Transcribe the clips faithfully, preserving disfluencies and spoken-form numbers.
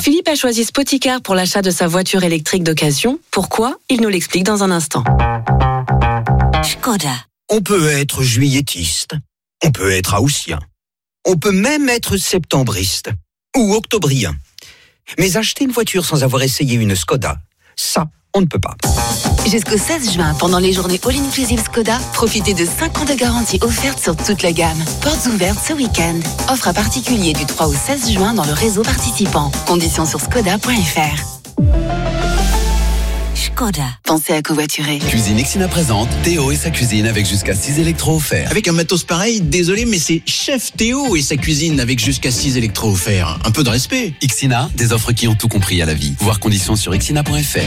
Philippe a choisi Spoticar pour l'achat de sa voiture électrique d'occasion. Pourquoi ? Il nous l'explique dans un instant. Skoda. On peut être juilletiste, on peut être haussien, on peut même être septembriste ou octobrien. Mais acheter une voiture sans avoir essayé une Skoda, ça, on ne peut pas. Jusqu'au seize juin, pendant les journées All Inclusive Skoda, profitez de cinq ans de garantie offerte sur toute la gamme. Portes ouvertes ce week-end. Offre à particulier du trois au seize juin dans le réseau participant. Conditions sur skoda point f r. Skoda. Pensez à covoiturer. Cuisine Ixina présente Théo et sa cuisine avec jusqu'à six électros offerts. Avec un matos pareil, désolé, mais c'est Chef Théo et sa cuisine avec jusqu'à six électros offerts. Un peu de respect. Ixina, des offres qui ont tout compris à la vie. Voir conditions sur ixina point f r.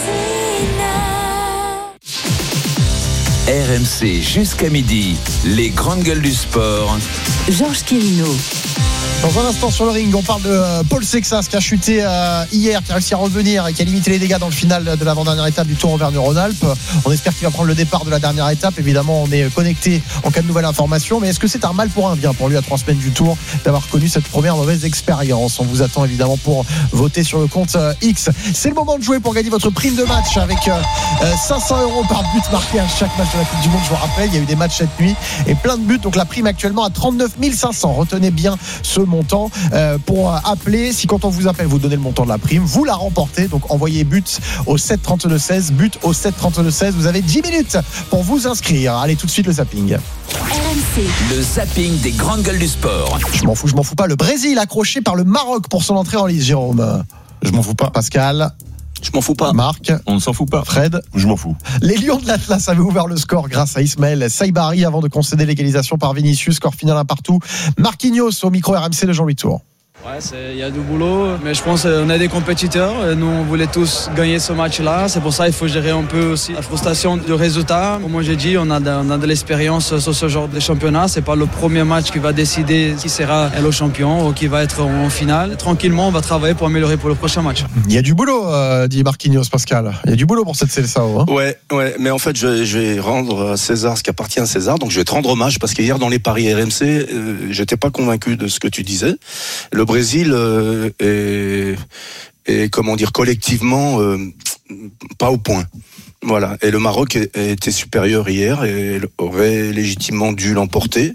R M C jusqu'à midi, les grandes gueules du sport. Georges Quérino. Dans un instant sur le ring, on parle de euh, Paul Sexas qui a chuté euh, hier, qui a réussi à revenir et qui a limité les dégâts dans le final de l'avant-dernière étape du Tour Auvergne-Rhône-Alpes. On espère qu'il va prendre le départ de la dernière étape. Évidemment, on est connecté en cas de nouvelle information. Mais est-ce que c'est un mal pour un bien pour lui à trois semaines du Tour d'avoir connu cette première mauvaise expérience ? On vous attend évidemment pour voter sur le compte euh, X. C'est le moment de jouer pour gagner votre prime de match avec euh, euh, cinq cents euros par but marqué à chaque match de la Coupe du Monde. Je vous rappelle, il y a eu des matchs cette nuit et plein de buts. Donc la prime actuellement à trente-neuf mille cinq cents. Retenez bien ce montant euh, pour appeler. Si quand on vous appelle, vous donnez le montant de la prime, vous la remportez. Donc envoyez but au sept trente-deux seize, but au sept trente-deux seize. Vous avez dix minutes pour vous inscrire. Allez, tout de suite le zapping. R M C. Le zapping des grandes gueules du sport. Je m'en fous, je m'en fous pas. Le Brésil accroché par le Maroc pour son entrée en lice, Jérôme. Je m'en fous pas. Pascal. Je m'en fous pas. Marc. On ne s'en fout pas. Fred. Je m'en fous. Les Lions de l'Atlas avaient ouvert le score grâce à Ismaël Saibari avant de concéder l'égalisation par Vinicius. Score final un partout. Marquinhos au micro R M C de Jean-Louis Tour. Ouais, il y a du boulot, mais je pense qu'on est des compétiteurs. Nous, on voulait tous gagner ce match-là. C'est pour ça qu'il faut gérer un peu aussi la frustration du résultat. Comme j'ai dit, on a de, on a de l'expérience sur ce genre de championnat. C'est pas le premier match qui va décider qui sera le champion ou qui va être en finale. Tranquillement, on va travailler pour améliorer pour le prochain match. Il y a du boulot, euh, dit Marquinhos, Pascal. Il y a du boulot pour cette Seleção. Hein. Ouais, ouais, mais en fait, je, je vais rendre à César ce qui appartient à César. Donc, je vais te rendre hommage parce qu'hier, dans les paris R M C, euh, j'étais pas convaincu de ce que tu disais. Le Brésil euh, est, est, comment dire, collectivement euh, pas au point. Voilà. Et le Maroc était supérieur hier et aurait légitimement dû l'emporter.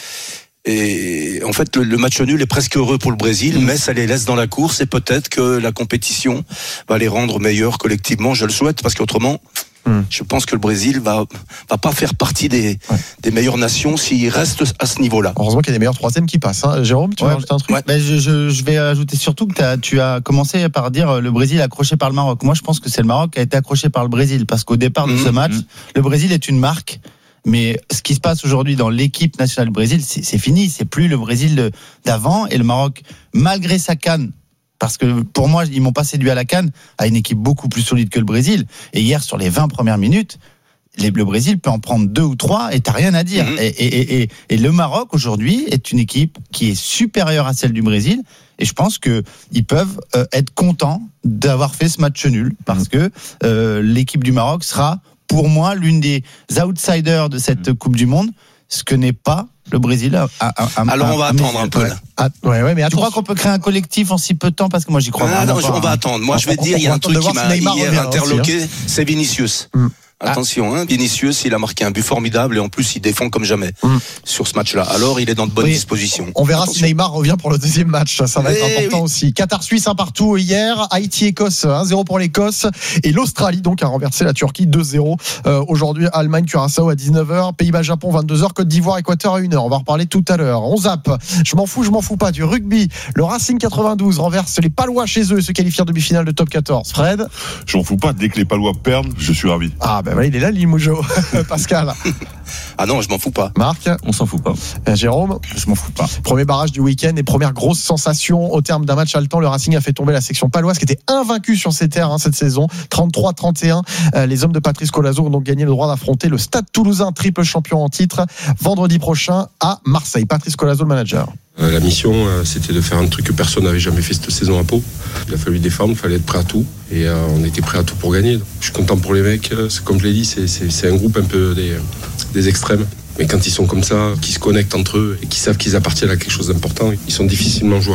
Et en fait, le, le match nul est presque heureux pour le Brésil, mais ça les laisse dans la course et peut-être que la compétition va les rendre meilleurs collectivement. Je le souhaite parce qu'autrement, Hum. je pense que le Brésil va va pas faire partie des ouais. des meilleures nations s'il reste à ce niveau-là. Heureusement qu'il y a des meilleurs troisièmes qui passent. Hein. Jérôme, tu ouais, veux rajouter un truc ouais. ben je, je, je vais ajouter surtout que t'as, tu as commencé par dire le Brésil accroché par le Maroc. Moi, je pense que c'est le Maroc qui a été accroché par le Brésil parce qu'au départ de mmh, ce match, mmh. le Brésil est une marque. Mais ce qui se passe aujourd'hui dans l'équipe nationale du Brésil, c'est, c'est fini. C'est plus le Brésil d'avant et le Maroc, malgré sa CAN. Parce que pour moi, ils m'ont pas séduit à la CAN, à une équipe beaucoup plus solide que le Brésil. Et hier, sur les vingt premières minutes, les, le Brésil peut en prendre deux ou trois et t'as rien à dire. Mmh. Et, et, et, et le Maroc, aujourd'hui, est une équipe qui est supérieure à celle du Brésil. Et je pense qu'ils peuvent euh, être contents d'avoir fait ce match nul. Parce que euh, l'équipe du Maroc sera, pour moi, l'une des outsiders de cette Coupe du Monde. Ce que n'est pas le Brésil. À, à, à, Alors on va à, attendre à un peu. Ouais. Ah, ouais, ouais, mais tu crois qu'on peut créer un collectif en si peu de temps? Parce que moi j'y crois ah, pas. Non, on va attendre. Moi je vais te dire, il y a un truc qui m'a hier interloqué, hein. C'est Vinicius. Hum. Attention, hein, Vinicius, il a marqué un but formidable et en plus il défend comme jamais mmh. sur ce match-là. Alors il est dans de bonnes oui. dispositions. On verra Attention. si Neymar revient pour le deuxième match. Ça, ça va et être important oui. aussi. Qatar-Suisse un partout hier. Haïti-Écosse un zéro pour l'Écosse. Et l'Australie donc a renversé la Turquie deux zéro. Euh, aujourd'hui, Allemagne-Curaçao à dix-neuf heures. Pays-Bas-Japon vingt-deux heures. Côte d'Ivoire-Équateur à une heure. On va en reparler tout à l'heure. On zappe. Je m'en fous, je m'en fous pas. Du rugby. Le Racing quatre-vingt-douze renverse les Palois chez eux et se qualifie en demi-finale de top quatorze. Fred? Je m'en fous pas. Dès que les Palois perdent, je suis ravi. Ah ben voilà, il est là, Limoges. Pascal. Ah non, je m'en fous pas. Marc, on s'en fout pas. Jérôme, je m'en fous pas. Premier barrage du week-end et première grosse sensation au terme d'un match haletant. Le Racing a fait tomber la section paloise qui était invaincue sur ses terres hein, cette saison. trente-trois trente et un. Euh, les hommes de Patrice Colazo ont donc gagné le droit d'affronter le Stade Toulousain, triple champion en titre, vendredi prochain à Marseille. Patrice Colazo, le manager. Euh, la mission, euh, c'était de faire un truc que personne n'avait jamais fait cette saison à Pau. Il a fallu défendre, il fallait être prêt à tout. Et euh, on était prêt à tout pour gagner. Je suis content pour les mecs. C'est, comme je l'ai dit, c'est, c'est, c'est un groupe un peu des, des extrêmes. Mais quand ils sont comme ça, qui se connectent entre eux et qui savent qu'ils appartiennent à quelque chose d'important, ils sont difficilement jouables.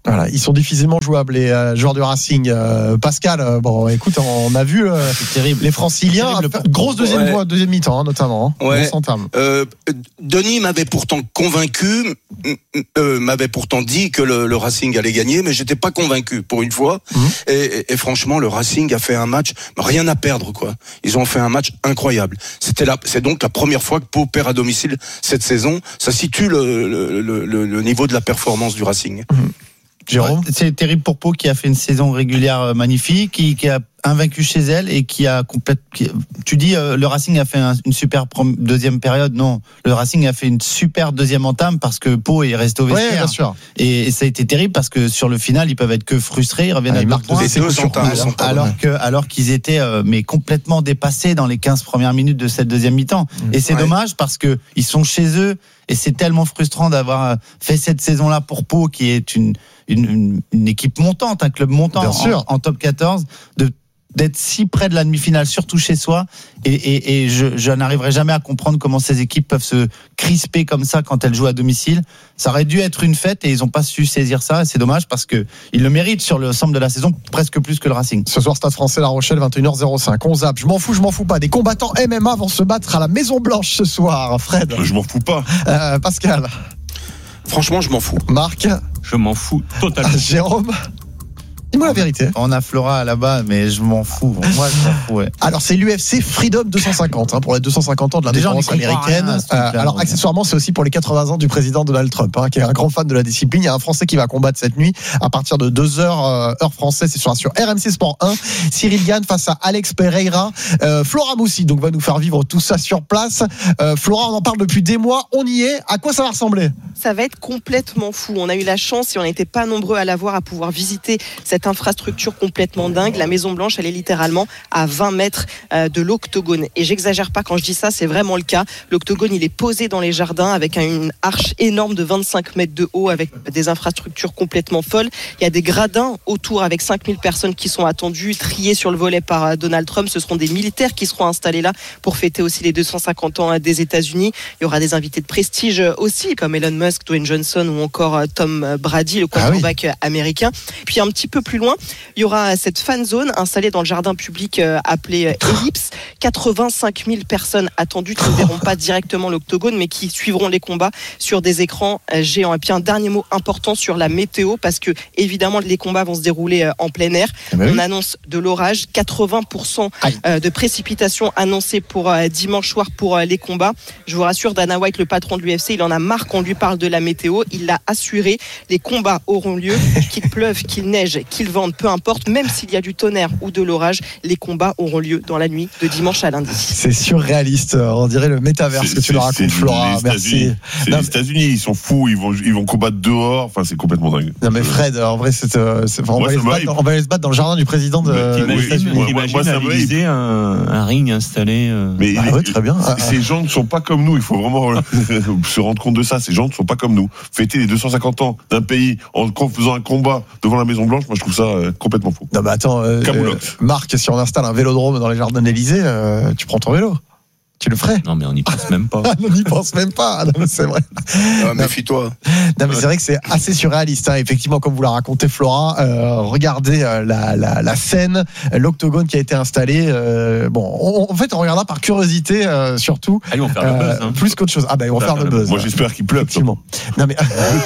Voilà, ils sont difficilement jouables les euh, joueurs du Racing. Euh, Pascal, euh, bon, écoute, on a vu euh, c'est terrible. les Franciliens, C'est terrible. grosse deuxième, Ouais. voie, deuxième mi-temps hein, notamment. Hein, Ouais. Euh, Denis m'avait pourtant convaincu, euh, m'avait pourtant dit que le, le Racing allait gagner, mais j'étais pas convaincu pour une fois. Mmh. Et, et, et franchement, le Racing a fait un match, rien à perdre quoi. Ils ont fait un match incroyable. C'était là, c'est donc la première fois que Pau perd à domicile cette saison. Ça situe le, le, le, le, le niveau de la performance du Racing. Mmh. Jérôme, ouais, c'est terrible pour Pau qui a fait une saison régulière magnifique, qui, qui a invaincu chez elle et qui a complètement. Tu dis euh, le Racing a fait un, une super prom- deuxième période, non. Le Racing a fait une super deuxième entame parce que Pau est resté au vestiaire. Ouais, bien sûr. Et, et ça a été terrible parce que sur le final ils peuvent être que frustrés, ils reviennent ah, à ils deux marquent points. deux essais entames, alors, alors que alors qu'ils étaient euh, mais complètement dépassés dans les quinze premières minutes de cette deuxième mi-temps. Mmh. Et c'est ouais. dommage parce que ils sont chez eux et c'est tellement frustrant d'avoir fait cette saison-là pour Pau qui est une une, une, une équipe montante, un club montant en, en top quatorze, de d'être si près de la demi-finale, surtout chez soi, et, et, et je, je n'arriverai jamais à comprendre comment ces équipes peuvent se crisper comme ça quand elles jouent à domicile. Ça aurait dû être une fête et ils n'ont pas su saisir ça, et c'est dommage parce que ils le méritent sur l'ensemble de la saison, presque plus que le Racing. Ce soir, Stade Français La Rochelle, vingt et une heures zéro cinq. On zappe, je m'en fous, je m'en fous pas. Des combattants M M A vont se battre à la Maison Blanche ce soir. Fred. Je m'en fous pas. Euh, Pascal. Franchement, je m'en fous. Marc. Je m'en fous totalement. Ah, Jérôme. Dis-moi la vérité. On a Flora là-bas, mais je m'en fous. Moi, je m'en fous. Ouais. Alors, c'est l'U F C Freedom deux cent cinquante hein, pour les deux cent cinquante ans de l'indépendance américaine. Rien, euh, alors, accessoirement, c'est aussi pour les quatre-vingts ans du président Donald Trump, hein, qui est un grand fan de la discipline. Il y a un Français qui va combattre cette nuit à partir de deux heures euh, heure française. C'est sur, sur R M C Sport un. Cyril Gann face à Alex Pereira. Euh, Flora Moussi donc va nous faire vivre tout ça sur place. Euh, Flora, on en parle depuis des mois. On y est. À quoi ça va ressembler ? Ça va être complètement fou. On a eu la chance et on n'était pas nombreux à l'avoir à pouvoir visiter cette infrastructure complètement dingue. La Maison Blanche, elle est littéralement à vingt mètres de l'octogone. Et j'exagère pas quand je dis ça, c'est vraiment le cas. L'octogone, il est posé dans les jardins avec une arche énorme de vingt-cinq mètres de haut, avec des infrastructures complètement folles. Il y a des gradins autour avec cinq mille personnes qui sont attendues, triées sur le volet par Donald Trump. Ce seront des militaires qui seront installés là pour fêter aussi les deux cent cinquante ans des États-Unis. Il y aura des invités de prestige aussi, comme Elon Musk, Dwayne Johnson ou encore Tom Brady, le quarterback ah oui. américain. Puis un petit peu plus loin, il y aura cette fan zone installée dans le jardin public euh, appelé euh, Ellipse. quatre-vingt-cinq mille personnes attendues qui ne verront pas directement l'octogone, mais qui suivront les combats sur des écrans euh, géants. Et puis un dernier mot important sur la météo, parce que évidemment les combats vont se dérouler euh, en plein air. Oui. On annonce de l'orage, quatre-vingts pour cent euh, de précipitations annoncées pour euh, dimanche soir pour euh, les combats. Je vous rassure, Dana White, le patron de l'U F C, il en a marre qu'on lui parle de la météo. Il l'a assuré, les combats auront lieu, qu'il pleuve, qu'il neige, qu'il vente, peu importe, même s'il y a du tonnerre ou de l'orage, les combats auront lieu dans la nuit de dimanche à lundi. C'est surréaliste, on dirait le métaverse que tu leur racontes, Flora. Merci. C'est les États-Unis, ils sont fous, ils vont, ils vont combattre dehors, enfin c'est complètement dingue. Non mais Fred, en vrai, c'est, c'est, on, moi, va battre, on va aller se battre dans le jardin du président de, des États-Unis. Moi, moi, moi, ça m'imagine un, un ring installé. Euh... Mais ah, les, ouais, très bien. Ces gens ne sont pas comme nous, il faut vraiment se rendre compte de ça. Ces gens ne sont pas comme nous. Fêter les deux cent cinquante ans d'un pays en faisant un combat devant la Maison Blanche, moi je trouve ça euh, complètement fou. Non mais attends, euh, euh, Marc, si on installe un vélodrome dans les jardins de l'Élysée, euh, tu prends ton vélo. Tu le ferais ? Non, mais on n'y pense même pas. On n'y pense même pas. Non, mais c'est vrai. Ah, méfie-toi. Non, mais c'est vrai que c'est assez surréaliste. Hein. Effectivement, comme vous l'a raconté Flora, euh, regardez euh, la, la, la scène, l'octogone qui a été installé. Euh, bon, on, en fait, on regardera par curiosité, euh, surtout. Allez, on va faire le buzz. Hein. Plus qu'autre chose. Ah, ben, bah, on va faire le buzz. Moi, j'espère qu'il pleuve. Effectivement. Non, mais.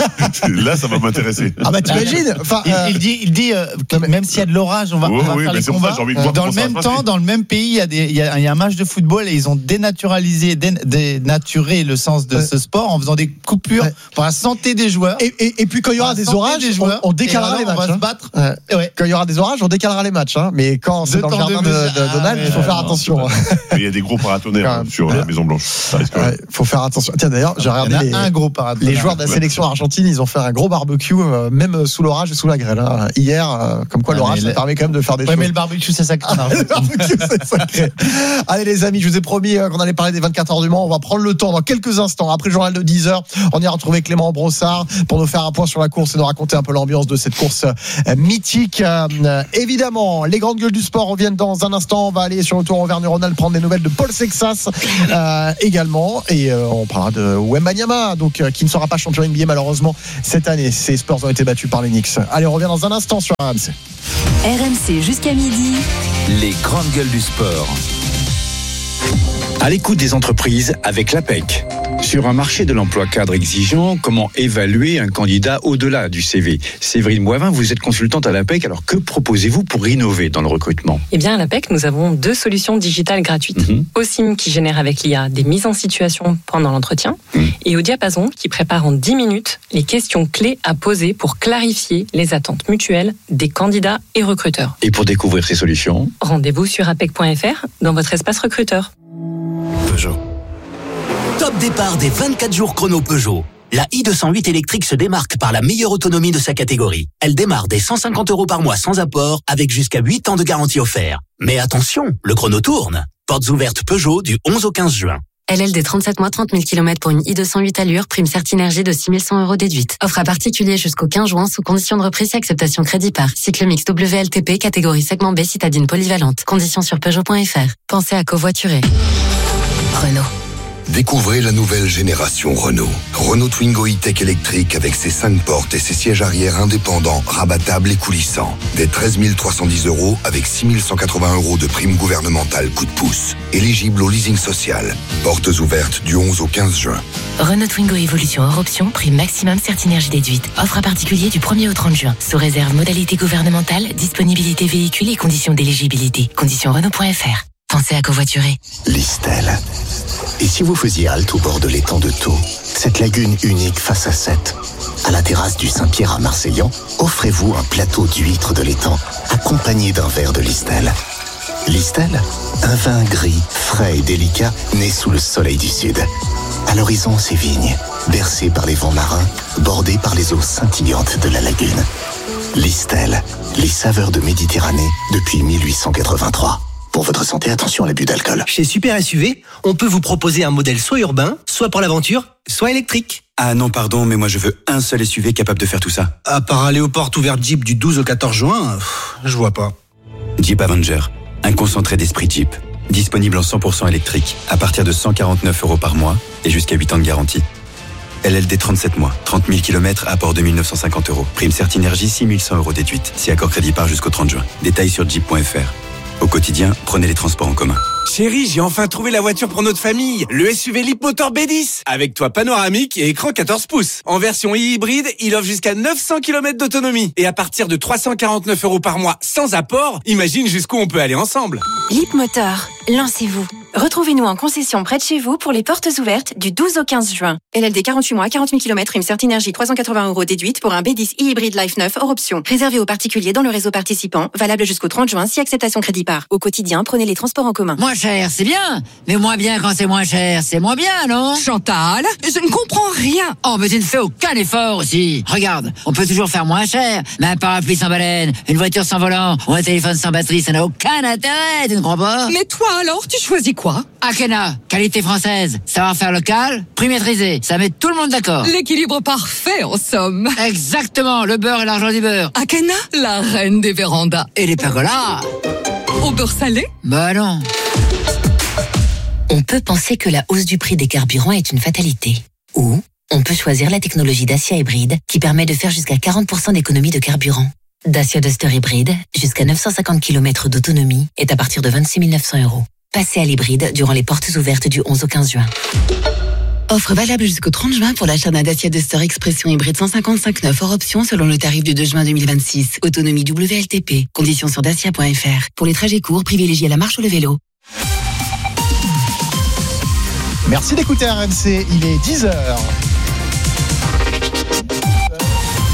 Là, ça va m'intéresser. Ah, bah, t'imagines enfin, il, euh... il dit, il dit euh, mais... même s'il y a de l'orage, on va, oh, on va oui, faire les combats. Ça, de dans le même temps, dans le même pays, il y, a des, il, y a, il y a un match de football et ils ont dénaturalisé dénaturer le sens de ouais. ce sport en faisant des coupures ouais. pour la santé des joueurs. Et, et, et puis quand il y aura des orages, des joueurs, on, on décalera les matchs. On va hein. se battre. Ouais. Ouais. Quand il y aura des orages, on décalera les matchs. Hein. Mais quand c'est dans le jardin de, de, de Donald, il ah, faut faire non, attention. Il y a des gros paratonnerres hein, sur la Maison Blanche. Il ouais, faut faire attention. Tiens d'ailleurs, j'ai regardé les, un gros les joueurs de la sélection argentine, ils ont fait un gros barbecue, euh, même sous l'orage et sous la grêle. Hein. Hier, euh, comme quoi ah, l'orage, ça le... permet quand même de faire des ouais, choses. Mais le barbecue, c'est sacré. Le barbecue, c'est sacré. Allez les amis, je vous ai promis. qu'on allait parler des vingt-quatre heures du Mans. On va prendre le temps dans quelques instants. Après le journal de dix heures, on ira retrouver Clément Brossard pour nous faire un point sur la course et nous raconter un peu l'ambiance de cette course euh, mythique. Euh, évidemment, les grandes gueules du sport reviennent dans un instant. On va aller sur le Tour Auvergne-Rhône-Alpes prendre des nouvelles de Paul Sexas euh, également. Et euh, on parlera de Wembanyama, donc euh, qui ne sera pas champion N B A malheureusement cette année. Ces Spurs ont été battus par les Knicks. Allez, on revient dans un instant sur R M C. R M C jusqu'à midi. Les grandes gueules du sport. À l'écoute des entreprises avec l'A P E C. Sur un marché de l'emploi cadre exigeant, comment évaluer un candidat au-delà du C V ? Séverine Boivin, vous êtes consultante à l'A P E C, alors que proposez-vous pour innover dans le recrutement ? Eh bien, à l'A P E C, nous avons deux solutions digitales gratuites. Mm-hmm. OSIM qui génère avec l'I A des mises en situation pendant l'entretien mm. et au Diapason qui prépare en dix minutes les questions clés à poser pour clarifier les attentes mutuelles des candidats et recruteurs. Et pour découvrir ces solutions, rendez-vous sur apec point f r dans votre espace recruteur. Peugeot. Top départ des vingt-quatre jours chrono Peugeot. La i deux cent huit électrique se démarque par la meilleure autonomie de sa catégorie. Elle démarre dès cent cinquante euros par mois sans apport, avec jusqu'à huit ans de garantie offert. Mais attention, le chrono tourne. Portes ouvertes Peugeot du onze au quinze juin. L L D trente-sept mois, trente mille kilomètres pour une i deux cent huit Allure, prime Certinergie de six mille cent euros déduite. Offre à particulier jusqu'au quinze juin sous condition de reprise et acceptation crédit par. Cycle mix W L T P, catégorie segment B, citadine polyvalente. Conditions sur Peugeot point f r. Pensez à covoiturer. Renault. Découvrez la nouvelle génération Renault. Renault Twingo E-Tech électrique avec ses cinq portes et ses sièges arrière indépendants, rabattables et coulissants. Dès treize mille trois cent dix euros avec six mille cent quatre-vingts euros de prime gouvernementale coup de pouce. Éligible au leasing social. Portes ouvertes du onze au quinze juin. Renault Twingo Evolution hors option, prime maximum Certinergie déduite. Offre à particulier du premier au trente juin. Sous réserve modalité gouvernementale, disponibilité véhicule et conditions d'éligibilité. Conditions Renault point f r. Pensez à covoiturer. Listel. Et si vous faisiez halte au bord de l'étang de Thau, cette lagune unique face à Sète, à la terrasse du Saint-Pierre à Marseillan, offrez-vous un plateau d'huîtres de l'étang accompagné d'un verre de Listel. Listel, un vin gris, frais et délicat né sous le soleil du sud. À l'horizon, ces vignes, bercées par les vents marins, bordées par les eaux scintillantes de la lagune. Listel, les saveurs de Méditerranée depuis mille huit cent quatre-vingt-trois. Pour votre santé, attention à l'abus d'alcool. Chez Super S U V, on peut vous proposer un modèle soit urbain, soit pour l'aventure, soit électrique. Ah non, pardon, mais moi je veux un seul S U V capable de faire tout ça. À part aller aux portes ouvertes Jeep du douze au quatorze juin, pff, je vois pas. Jeep Avenger, un concentré d'esprit Jeep. Disponible en cent pour cent électrique, à partir de cent quarante-neuf euros par mois et jusqu'à huit ans de garantie. L L D trente-sept mois, trente mille kilomètres, apport deux mille neuf cent cinquante euros. Prime Certinergie six mille cent euros déduite. Si accord crédit par jusqu'au trente juin. Détails sur jeep point f r. Au quotidien, prenez les transports en commun. Chérie, j'ai enfin trouvé la voiture pour notre famille. Le S U V Leapmotor B dix. Avec toit panoramique et écran quatorze pouces. En version hybride, il offre jusqu'à neuf cents kilomètres d'autonomie. Et à partir de trois cent quarante-neuf euros par mois, sans apport, imagine jusqu'où on peut aller ensemble. Leapmotor, lancez-vous. Retrouvez-nous en concession près de chez vous pour les portes ouvertes du douze au quinze juin. L L D quarante-huit mois, quarante mille kilomètres, prime Certinergie trois cent quatre-vingts euros déduite pour un B dix e-hybride Life neuf hors option. Réservé aux particuliers dans le réseau participant, valable jusqu'au trente juin si acceptation crédit par. Au quotidien, prenez les transports en commun. Moins cher, c'est bien. Mais moins bien quand c'est moins cher, c'est moins bien, non? Chantal, je ne comprends rien. Oh, mais tu ne fais aucun effort aussi. Regarde, on peut toujours faire moins cher. Mais un parapluie sans baleine, une voiture sans volant ou un téléphone sans batterie, ça n'a aucun intérêt, tu ne crois pas? Mais toi alors, tu choisis quoi? Akena, qualité française, savoir-faire local, prix maîtrisé, ça met tout le monde d'accord. L'équilibre parfait en somme. Exactement, le beurre et l'argent du beurre. Akena, la reine des vérandas. Et les pergolas. Au beurre salé? Bah non. On peut penser que la hausse du prix des carburants est une fatalité. Ou on peut choisir la technologie Dacia hybride qui permet de faire jusqu'à quarante pour cent d'économie de carburant. Dacia Duster hybride, jusqu'à neuf cent cinquante kilomètres d'autonomie, est à partir de vingt-six mille neuf cents euros. Passez à l'hybride durant les portes ouvertes du onze au quinze juin. Offre valable jusqu'au trente juin pour l'achat d'un Dacia Duster Expression hybride cent cinquante-cinq neuf hors option selon le tarif du deux juin deux mille vingt-six. Autonomie W L T P. Conditions sur dacia point f r. Pour les trajets courts, privilégiez la marche ou le vélo. Merci d'écouter R M C, il est dix heures.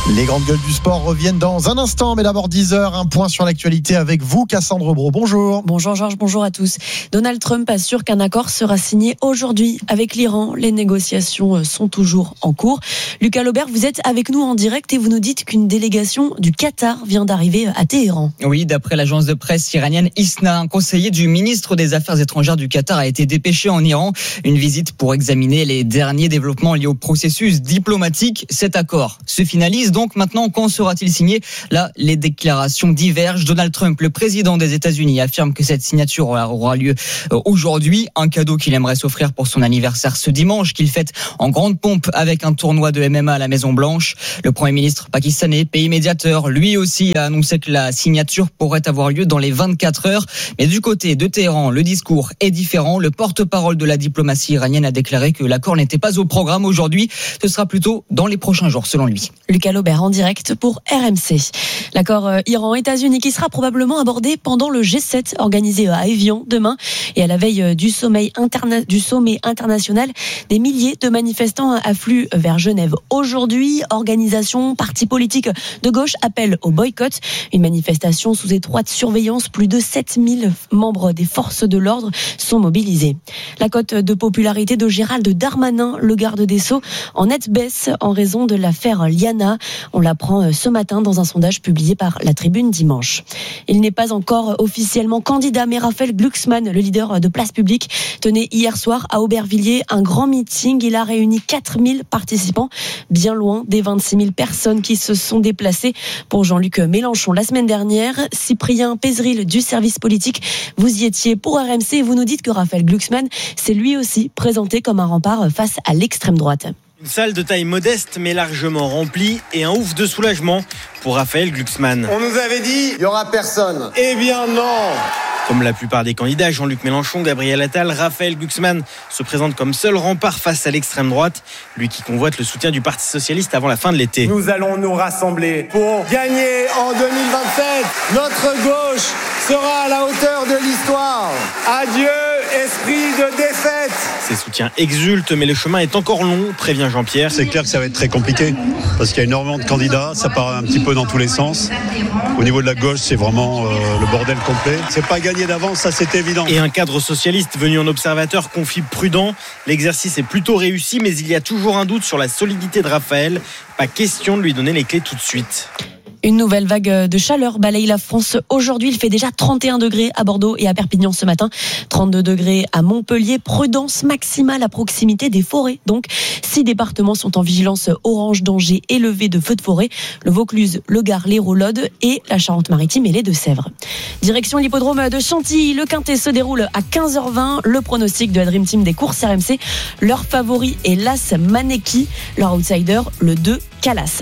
Les grandes gueules du sport reviennent dans un instant, mais d'abord dix heures, un point sur l'actualité avec vous, Cassandre Bro. Bonjour. Bonjour Georges, bonjour à tous. Donald Trump assure qu'un accord sera signé aujourd'hui avec l'Iran. Les négociations sont toujours en cours. Lucas Laubert, vous êtes avec nous en direct et vous nous dites qu'une délégation du Qatar vient d'arriver à Téhéran. Oui, d'après l'agence de presse iranienne ISNA, un conseiller du ministre des Affaires étrangères du Qatar a été dépêché en Iran. Une visite pour examiner les derniers développements liés au processus diplomatique. Cet accord se finalise donc maintenant. Quand sera-t-il signé? Là, les déclarations divergent. Donald Trump, le président des États-Unis, affirme que cette signature aura lieu aujourd'hui. Un cadeau qu'il aimerait s'offrir pour son anniversaire ce dimanche, qu'il fête en grande pompe avec un tournoi de M M A à la Maison-Blanche. Le Premier ministre pakistanais, pays médiateur, lui aussi a annoncé que la signature pourrait avoir lieu dans les vingt-quatre heures. Mais du côté de Téhéran, le discours est différent. Le porte-parole de la diplomatie iranienne a déclaré que l'accord n'était pas au programme aujourd'hui. Ce sera plutôt dans les prochains jours, selon lui. Lucas Laubert en direct pour R M C. L'accord Iran-États-Unis qui sera probablement abordé pendant le G sept organisé à Évian demain et à la veille du sommet, interna- du sommet international. Des milliers de manifestants affluent vers Genève aujourd'hui. Organisations, partis politiques de gauche appellent au boycott. Une manifestation sous étroite surveillance. Plus de sept mille membres des forces de l'ordre sont mobilisés. La cote de popularité de Gérald Darmanin, le garde des Sceaux, en nette baisse en raison de l'affaire Liana. On l'apprend ce matin dans un sondage publié par La Tribune dimanche. Il n'est pas encore officiellement candidat, mais Raphaël Glucksmann, le leader de Place Publique, tenait hier soir à Aubervilliers un grand meeting. Il a réuni quatre mille participants, bien loin des vingt-six mille personnes qui se sont déplacées pour Jean-Luc Mélenchon la semaine dernière. Cyprien Pézeril du service politique, vous y étiez pour R M C et vous nous dites que Raphaël Glucksmann s'est lui aussi présenté comme un rempart face à l'extrême droite. Une salle de taille modeste mais largement remplie et un ouf de soulagement pour Raphaël Glucksmann. On nous avait dit, il n'y aura personne. Eh bien non. Comme la plupart des candidats, Jean-Luc Mélenchon, Gabriel Attal, Raphaël Glucksmann se présente comme seul rempart face à l'extrême droite, lui qui convoite le soutien du Parti socialiste avant la fin de l'été. Nous allons nous rassembler pour gagner en deux mille vingt-sept. Notre gauche sera à la hauteur de l'histoire. Adieu, esprit de défaite. Ces soutiens exultent, mais le chemin est encore long, prévient Jean-Pierre. C'est clair que ça va être très compliqué, parce qu'il y a énormément de candidats, ça part un petit peu dans tous les sens. Au niveau de la gauche, c'est vraiment euh, le bordel complet. C'est pas gagné d'avance, ça c'est évident. Et un cadre socialiste venu en observateur confie prudent. L'exercice est plutôt réussi, mais il y a toujours un doute sur la solidité de Raphaël. Pas question de lui donner les clés tout de suite. Une nouvelle vague de chaleur balaye la France aujourd'hui. Il fait déjà trente et un degrés à Bordeaux et à Perpignan ce matin. trente-deux degrés à Montpellier. Prudence maximale à proximité des forêts. Donc, six départements sont en vigilance orange danger élevé de feux de forêt. Le Vaucluse, le Gard, l'Hérault, l'Aude et la Charente-Maritime et les Deux-Sèvres. Direction l'hippodrome de Chantilly. Le Quintet se déroule à quinze heures vingt. Le pronostic de la Dream Team des courses R M C. Leur favori est l'As Maneki. Leur outsider, le deux Calas.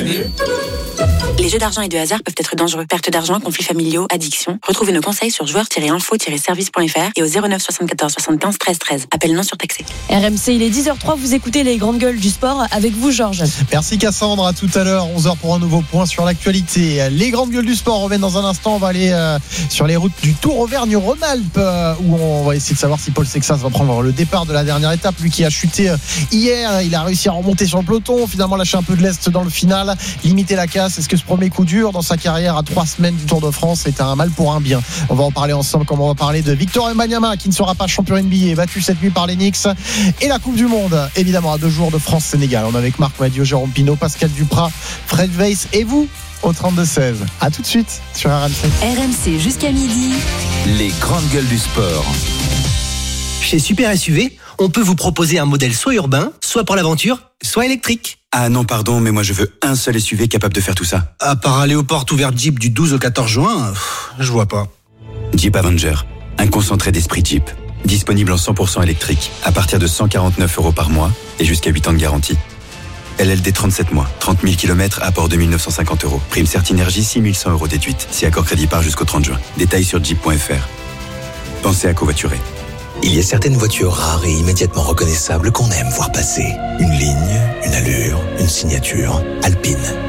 Les jeux d'argent et de hasard peuvent être dangereux. Perte d'argent, conflits familiaux, addiction. Retrouvez nos conseils sur joueurs tiret info tiret service point f r et au zéro neuf soixante-quatorze soixante-quinze treize treize. Appel non surtaxé. R M C, il est dix heures trois. Vous écoutez les grandes gueules du sport avec vous, Georges. Merci Cassandre. À tout à l'heure, onze heures pour un nouveau point sur l'actualité. Les grandes gueules du sport reviennent dans un instant. On va aller euh, sur les routes du Tour Auvergne-Rhône-Alpes euh, où on va essayer de savoir si Paul Sexas va prendre le départ de la dernière étape. Lui qui a chuté euh, hier, il a réussi à remonter sur le peloton. Finalement, lâché un peu de l'est dans le final, limiter la casse. Est-ce que ce premier coup dur dans sa carrière à trois semaines du Tour de France est un mal pour un bien? On va en parler ensemble, comme on va parler de Victor Wembanyama qui ne sera pas champion N B A, battu cette nuit par les Knicks, et la Coupe du Monde évidemment à deux jours de France-Sénégal. On est avec Marc Madiot, Jérôme Pinault, Pascal Duprat, Fred Weiss et vous au trente-deux seize. A tout de suite sur R M C. R M C jusqu'à midi. Les grandes gueules du sport. Chez Super S U V, on peut vous proposer un modèle soit urbain, soit pour l'aventure, soit électrique. Ah non, pardon, mais moi je veux un seul S U V capable de faire tout ça. À part aller aux portes ouvertes Jeep du douze au quatorze juin, pff, je vois pas. Jeep Avenger, un concentré d'esprit Jeep. Disponible en cent pour cent électrique, à partir de cent quarante-neuf euros par mois et jusqu'à huit ans de garantie. L L D trente-sept mois, trente mille kilomètres, apport deux mille neuf cent cinquante euros. Prime Certinergie six mille cent euros déduite, si accord crédit part jusqu'au trente juin. Détails sur jeep point f r. Pensez à covoiturer. Il y a certaines voitures rares et immédiatement reconnaissables qu'on aime voir passer. Une ligne, une allure, une signature. Alpine.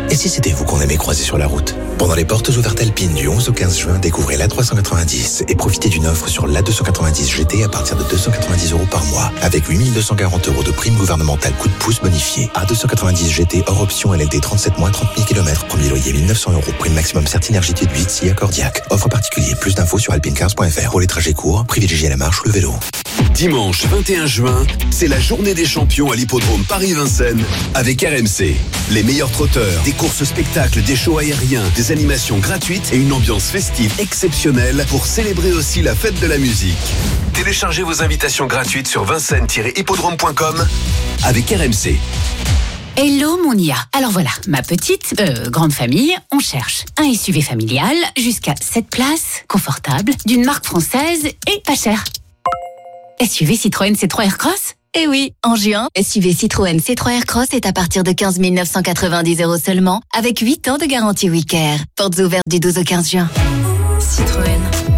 Et si c'était vous qu'on aimait croiser sur la route? Pendant les portes ouvertes alpines du onze au quinze juin, découvrez l'A trois cent quatre-vingt-dix et profitez d'une offre sur l'A deux cent quatre-vingt-dix G T à partir de deux cent quatre-vingt-dix euros par mois, avec huit mille deux cent quarante euros de prime gouvernementale coup de pouce bonifié. A deux cent quatre-vingt-dix G T hors option L L D trente-sept mois, trente mille kilomètres, premier loyer mille neuf cents euros, prime maximum Certinergie huit, S I A Cordiac. Offre particulier, plus d'infos sur alpine quinze point f r. Pour les trajets courts, privilégiez la marche ou le vélo. Dimanche vingt et un juin, c'est la journée des champions à l'hippodrome Paris-Vincennes avec R M C. Les meilleurs trotteurs, des courses spectacles, des shows aériens, des animations gratuites et une ambiance festive exceptionnelle pour célébrer aussi la fête de la musique. Téléchargez vos invitations gratuites sur vincennes tiret hippodrome point com avec R M C. Hello mon I A. Alors voilà, ma petite, euh, grande famille, on cherche un S U V familial jusqu'à sept places, confortable, d'une marque française et pas cher. S U V Citroën C trois Aircross ? Eh oui, en juin, S U V Citroën C trois Aircross est à partir de quinze mille neuf cent quatre-vingt-dix euros seulement, avec huit ans de garantie WeCare. Portes ouvertes du douze au quinze juin. Citroën.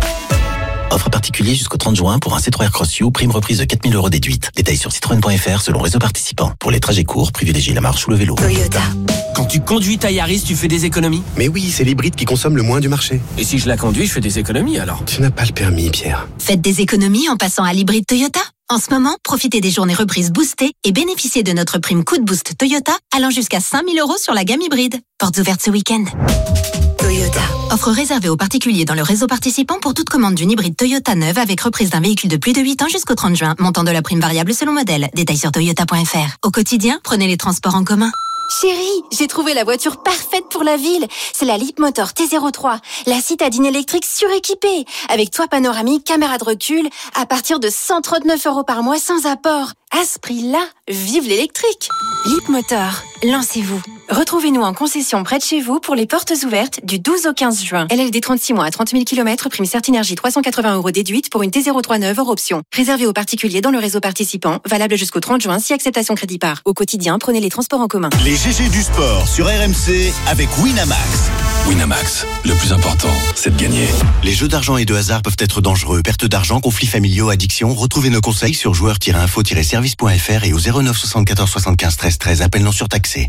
Offre particulier jusqu'au trente juin pour un C trois Aircross U, prime reprise de quatre mille euros déduite. Détails sur citroën point f r selon réseau participant. Pour les trajets courts, privilégiez la marche ou le vélo. Toyota. Quand tu conduis ta Yaris, tu fais des économies? Mais oui, c'est l'hybride qui consomme le moins du marché. Et si je la conduis, je fais des économies alors? Tu n'as pas le permis, Pierre. Faites des économies en passant à l'hybride Toyota. En ce moment, profitez des journées reprises boostées et bénéficiez de notre prime coup de boost Toyota allant jusqu'à cinq mille euros sur la gamme hybride. Portes ouvertes ce week-end. Toyota. Offre réservée aux particuliers dans le réseau participant pour toute commande d'une hybride Toyota neuve avec reprise d'un véhicule de plus de huit ans jusqu'au trente juin. Montant de la prime variable selon modèle. Détails sur toyota point f r. Au quotidien, prenez les transports en commun. Chérie, j'ai trouvé la voiture parfaite pour la ville. C'est la Leapmotor T zéro trois, la citadine électrique suréquipée, avec toit panoramique, caméra de recul, à partir de cent trente-neuf euros par mois sans apport. À ce prix-là, vive l'électrique. Leapmotor, lancez-vous. Retrouvez-nous en concession près de chez vous pour les portes ouvertes du douze au quinze juin. L L D trente-six mois à trente mille kilomètres, prime Certinergie trois cent quatre-vingts euros déduite pour une T zéro trois neuve hors option. Réservé aux particuliers dans le réseau participant, valable jusqu'au trente juin si acceptation crédit par. Au quotidien, prenez les transports en commun. Les G G du sport sur R M C avec Winamax. Winamax, le plus important, c'est de gagner. Les jeux d'argent et de hasard peuvent être dangereux. Perte d'argent, conflits familiaux, addiction. Retrouvez nos conseils sur joueurs tiret info tiret service point f r et au zéro neuf soixante-quatorze soixante-quinze treize treize. Appel non surtaxé.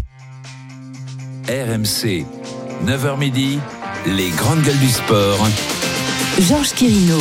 R M C, neuf heures midi, les grandes gueules du sport. Georges Quirino.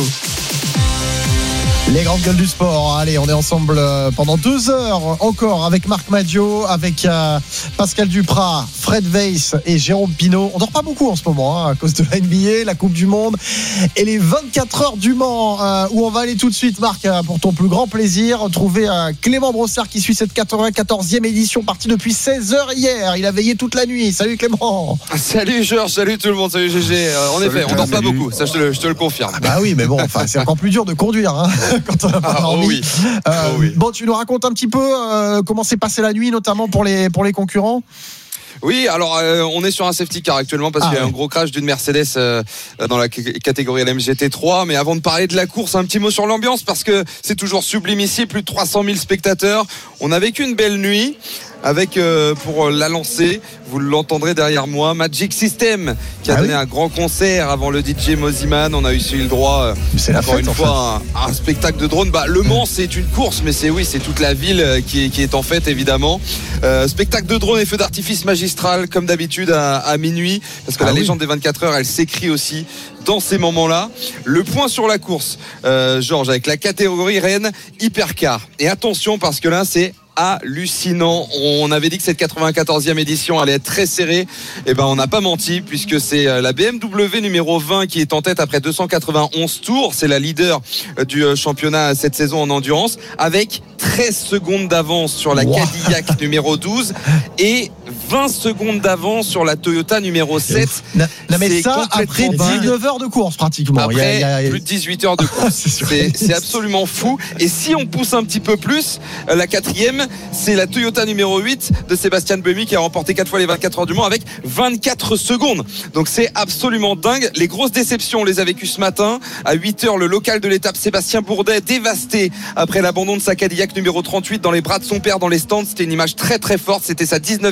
Les grandes gueules du sport. Allez, on est ensemble pendant deux heures encore avec Marc Madio, avec euh, Pascal Duprat, Fred Weiss et Jérôme Pinault. On dort pas beaucoup en ce moment hein, à cause de la N B A, la Coupe du Monde et les vingt-quatre heures du Mans euh, où on va aller tout de suite, Marc, euh, pour ton plus grand plaisir, retrouver euh, Clément Brossard qui suit cette quatre-vingt-quatorzième édition, partie depuis seize heures hier. Il a veillé toute la nuit. Salut Clément. Salut Georges, salut tout le monde, salut G G. Euh, en effet, on dort pas beaucoup, ça je te le, je te le confirme. Ah bah oui, mais bon, enfin, c'est encore plus dur de conduire hein, quand on n'a pas dormi. Ah, oh oui. Euh, oh oui. Bon, tu nous racontes un petit peu euh, comment s'est passée la nuit, notamment pour les, pour les concurrents? Oui, alors euh, on est sur un safety car actuellement parce ah, qu'il y a ouais. un gros crash d'une Mercedes euh, dans la c- catégorie L M G T trois. Mais avant de parler de la course, un petit mot sur l'ambiance parce que c'est toujours sublime ici, plus de trois cent mille spectateurs. On a vécu une belle nuit avec euh, pour la lancer, vous l'entendrez derrière moi, Magic System qui a ah donné oui. un grand concert avant le D J Moziman. On a eu le droit euh, c'est encore fête, une fois un, un spectacle de drone. Bah, Le Mans c'est une course, mais c'est oui c'est toute la ville qui est, qui est en fête évidemment. Euh, spectacle de drone et feu d'artifice magistral comme d'habitude à, à minuit parce que ah la oui. légende des vingt-quatre heures elle s'écrit aussi dans ces moments-là. Le point sur la course, euh, Georges, avec la catégorie Rennes Hypercar. Et attention parce que là c'est hallucinant. On avait dit que cette quatre-vingt-quatorzième édition allait être très serrée. Et ben on n'a pas menti puisque c'est la B M W numéro vingt qui est en tête après deux cent quatre-vingt-onze tours. C'est la leader du championnat cette saison en endurance avec treize secondes d'avance sur la wow. Cadillac numéro douze et vingt secondes d'avance sur la Toyota numéro sept. Non, mais ça après dix-neuf heures de course pratiquement. Après il y a, il y a... plus de dix-huit heures de course. c'est, c'est, c'est absolument fou. Et si on pousse un petit peu plus, la quatrième c'est la Toyota numéro huit de Sébastien Buemi qui a remporté quatre fois les vingt-quatre heures du Mans avec vingt-quatre secondes. Donc c'est absolument dingue. Les grosses déceptions on les a vécues ce matin. À huit heures, le local de l'étape Sébastien Bourdet dévasté après l'abandon de sa Cadillac numéro trente-huit dans les bras de son père dans les stands. C'était une image très très forte. C'était sa dix-neuvième participation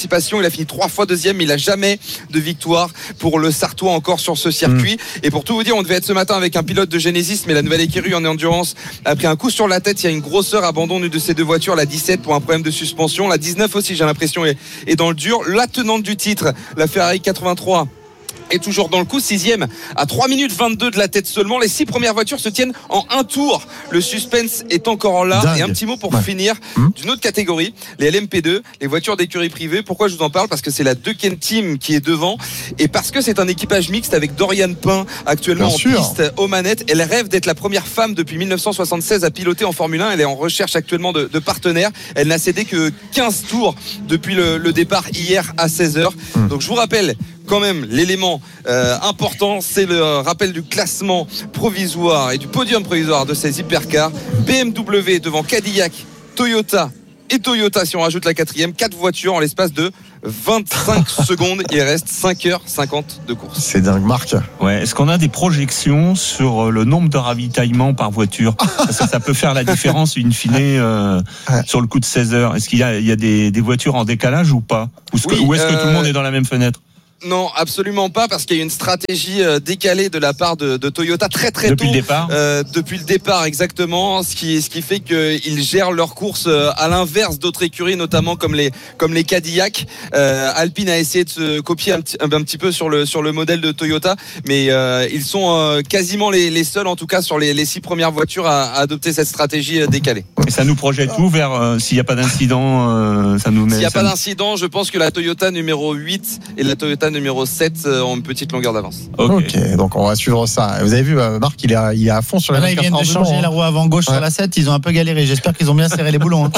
participation. Il a fini trois fois deuxième, mais il a jamais de victoire pour le Sartois encore sur ce circuit. Mmh. Et pour tout vous dire, on devait être ce matin avec un pilote de Genesis, mais la nouvelle écurie en endurance a pris un coup sur la tête. Il y a une grosseur, abandon d'une de ces deux voitures, la dix-sept pour un problème de suspension, la dix-neuf aussi, j'ai l'impression, est, est dans le dur. La tenante du titre, la Ferrari quatre-vingt-trois, est toujours dans le coup, sixième à trois minutes vingt-deux de la tête seulement. Les six premières voitures se tiennent en un tour. Le suspense est encore là. Dingue. Et un petit mot pour ouais. finir mmh. d'une autre catégorie, les L M P deux, les voitures d'écurie privée. Pourquoi je vous en parle? Parce que c'est la Deuken Team qui est devant et parce que c'est un équipage mixte avec Dorian Pain actuellement Bien en sûr. piste aux manettes. Elle rêve d'être la première femme depuis dix-neuf cent soixante-seize à piloter en Formule un. Elle est en recherche actuellement de, de partenaires. Elle n'a cédé que quinze tours depuis le, le départ hier à seize heures. Mmh. Donc je vous rappelle quand même l'élément euh, important, c'est le rappel du classement provisoire et du podium provisoire de ces hypercars. B M W devant Cadillac, Toyota et Toyota si on rajoute la quatrième, quatre voitures en l'espace de vingt-cinq secondes. Il reste cinq heures cinquante de course. C'est dingue, Marc. Ouais. Est-ce qu'on a des projections sur le nombre de ravitaillements par voiture? Parce que ça peut faire la différence in fine euh, sur le coup de seize heures. Est-ce qu'il y a, il y a des, des voitures en décalage ou pas? Ou est-ce, oui, que, ou est-ce euh... que tout le monde est dans la même fenêtre? Non, absolument pas, parce qu'il y a une stratégie décalée de la part de, de Toyota très très depuis tôt. Depuis le départ. Euh, depuis le départ, exactement. Ce qui, ce qui fait qu'ils gèrent leur course à l'inverse d'autres écuries, notamment comme les, comme les Cadillac. Euh, Alpine a essayé de se copier un petit, un petit peu sur le, sur le modèle de Toyota, mais euh, ils sont euh, quasiment les, les seuls, en tout cas sur les, les six premières voitures, à, à adopter cette stratégie décalée. Et ça nous projette où vers euh, s'il n'y a pas d'incident, euh, ça nous met. S'il n'y a pas nous... d'incident, je pense que la Toyota numéro huit et la Toyota numéro sept ont une petite longueur d'avance. Okay. ok, donc on va suivre ça. Vous avez vu, Marc, il est à, il est à fond sur la vingt-quatre heures. Là, ils viennent de changer la roue avant gauche ouais. sur la sept, ils ont un peu galéré. J'espère qu'ils ont bien serré les boulons. Hein.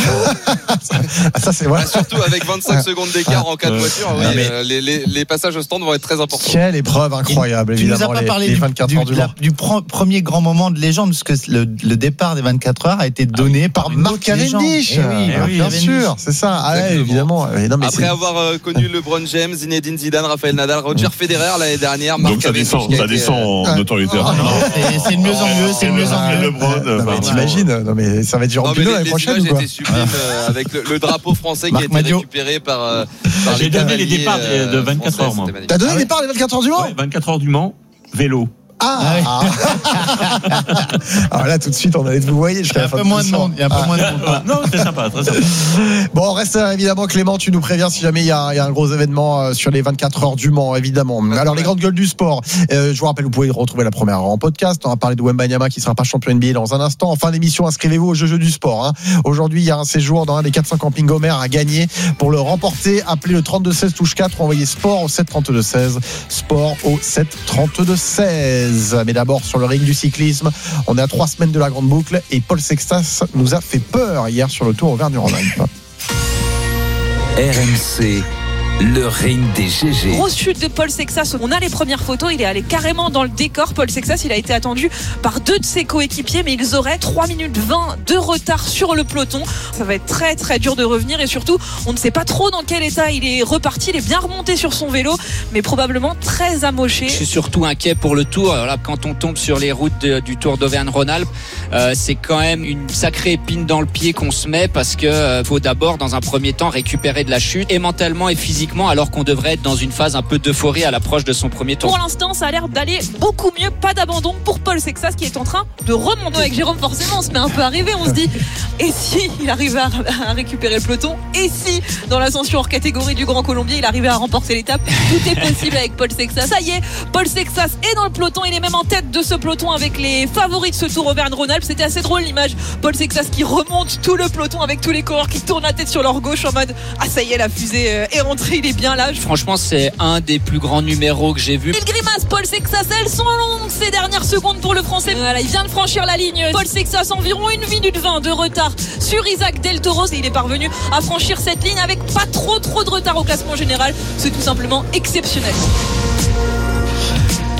ça, c'est vrai. Bah, surtout avec vingt-cinq secondes d'écart en quatre euh, voitures, oui, mais... euh, les, les, les passages au stand vont être très importants. Quelle épreuve incroyable, tu évidemment. Tu nous as pas parlé les, du, les vingt-quatre du, heures du, la, du pro, premier grand moment de légende, parce que le, le départ des vingt-quatre heures a été donné ah, par, par Marc Cavendish. Eh oui, eh oui, bien sûr, c'est ça. Ah, ouais, évidemment. Non, mais Après avoir euh, connu LeBron James, Zinedine Zidane, Raphaël Nadal, Roger Federer l'année dernière. Donc ça descend, ça descend en notoriété. C'est de mieux en mieux, c'est de mieux en mieux. LeBron, t'imagines? Non mais ça va être Jérôme Pinot l'année prochaine ou quoi? C'était sublime avec le drapeau français qui a été récupéré par. J'ai donné les départs de vingt-quatre heures, moi. T'as donné les départs des vingt-quatre heures du Mans? vingt-quatre heures du Mans, vélo. Ah, ah, ouais. Alors là tout de suite on allait vous voyez il y a un peu moins de monde il y a un peu ah. moins de monde non c'est sympa très sympa. Bon on reste évidemment Clément, tu nous préviens si jamais il y a, il y a un gros événement sur les vingt-quatre heures du Mans évidemment. Alors les grandes gueules du sport, euh, je vous rappelle vous pouvez retrouver la première en podcast. On va parler de Wembanyama qui sera pas champion N B A dans un instant. En fin d'émission, inscrivez-vous au jeu, jeu du sport hein. Aujourd'hui il y a un séjour dans un des quatre cents camping Homer à gagner. Pour le remporter, appelez le trente-deux seize touche quatre, envoyez sport au sept trente-deux seize, sport au sept trente-deux seize. Mais d'abord sur le ring du cyclisme, on est à trois semaines de la grande boucle et Paul Sextas nous a fait peur hier sur le Tour Auvergne-Rhône-Alpes. R M C, le ring des G G. Grosse chute de Paul Sextas. On a les premières photos. Il est allé carrément dans le décor. Paul Sextas, il a été attendu par deux de ses coéquipiers, mais ils auraient trois minutes vingt de retard sur le peloton. Ça va être très très dur de revenir et surtout, on ne sait pas trop dans quel état il est reparti. Il est bien remonté sur son vélo, mais probablement très amoché. Je suis surtout inquiet pour le Tour. Alors là, quand on tombe sur les routes de, du Tour d'Auvergne-Rhône-Alpes, euh, c'est quand même une sacrée épine dans le pied qu'on se met parce que euh, faut d'abord, dans un premier temps, récupérer de la chute et mentalement et physiquement, alors qu'on devrait être dans une phase un peu d'euphorie à l'approche de son premier tour. Pour l'instant, ça a l'air d'aller beaucoup mieux. Pas d'abandon pour Paul Sextas qui est en train de remonter. Avec Jérôme, forcément, on se met un peu arrivé. On se dit, et si il arrivait à, à récupérer le peloton? Et si, dans l'ascension hors catégorie du Grand Colombier, il arrivait à remporter l'étape? Tout est possible avec Paul Sextas. Ça y est, Paul Sextas est dans le peloton. Il est même en tête de ce peloton avec les favoris de ce Tour Auvergne-Rhône-Alpes. C'était assez drôle l'image. Paul Sextas qui remonte tout le peloton avec tous les coureurs qui tournent la tête sur leur gauche en mode, ah ça y est, la fusée est rentrée. Il est bien là. Franchement, c'est un des plus grands numéros que j'ai vu. Il grimace, Paul Sextas, elles sont longues ces dernières secondes pour le Français. Voilà, il vient de franchir la ligne. Paul Sextas, environ une minute vingt de retard sur Isaac Del Toro. Et il est parvenu à franchir cette ligne avec pas trop trop de retard au classement général. C'est tout simplement exceptionnel.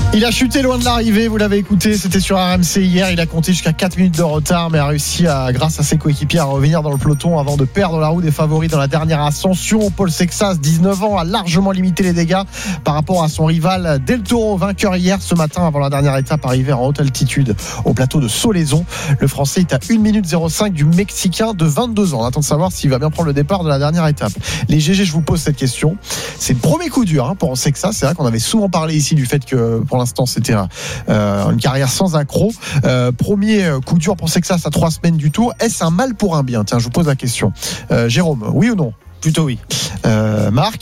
Il a chuté loin de l'arrivée, vous l'avez écouté, c'était sur R M C hier, il a compté jusqu'à quatre minutes de retard mais a réussi à, grâce à ses coéquipiers à revenir dans le peloton avant de perdre la roue des favoris dans la dernière ascension. Paul Sexas, dix-neuf ans, a largement limité les dégâts par rapport à son rival Del Toro, vainqueur hier ce matin avant la dernière étape arrivée en haute altitude au plateau de Solaison. Le Français est à une minute zéro cinq du Mexicain de vingt-deux ans. On attend de savoir s'il va bien prendre le départ de la dernière étape. Les G G, je vous pose cette question. C'est le premier coup dur hein, pour Sexas. C'est vrai qu'on avait souvent parlé ici du fait que pour l'instant c'était un, euh, une carrière sans accroc. Euh, premier coup dur pour Sexas à trois semaines du Tour. Est-ce un mal pour un bien? Tiens, je vous pose la question. Euh, Jérôme, oui ou non? Plutôt oui. Euh, Marc?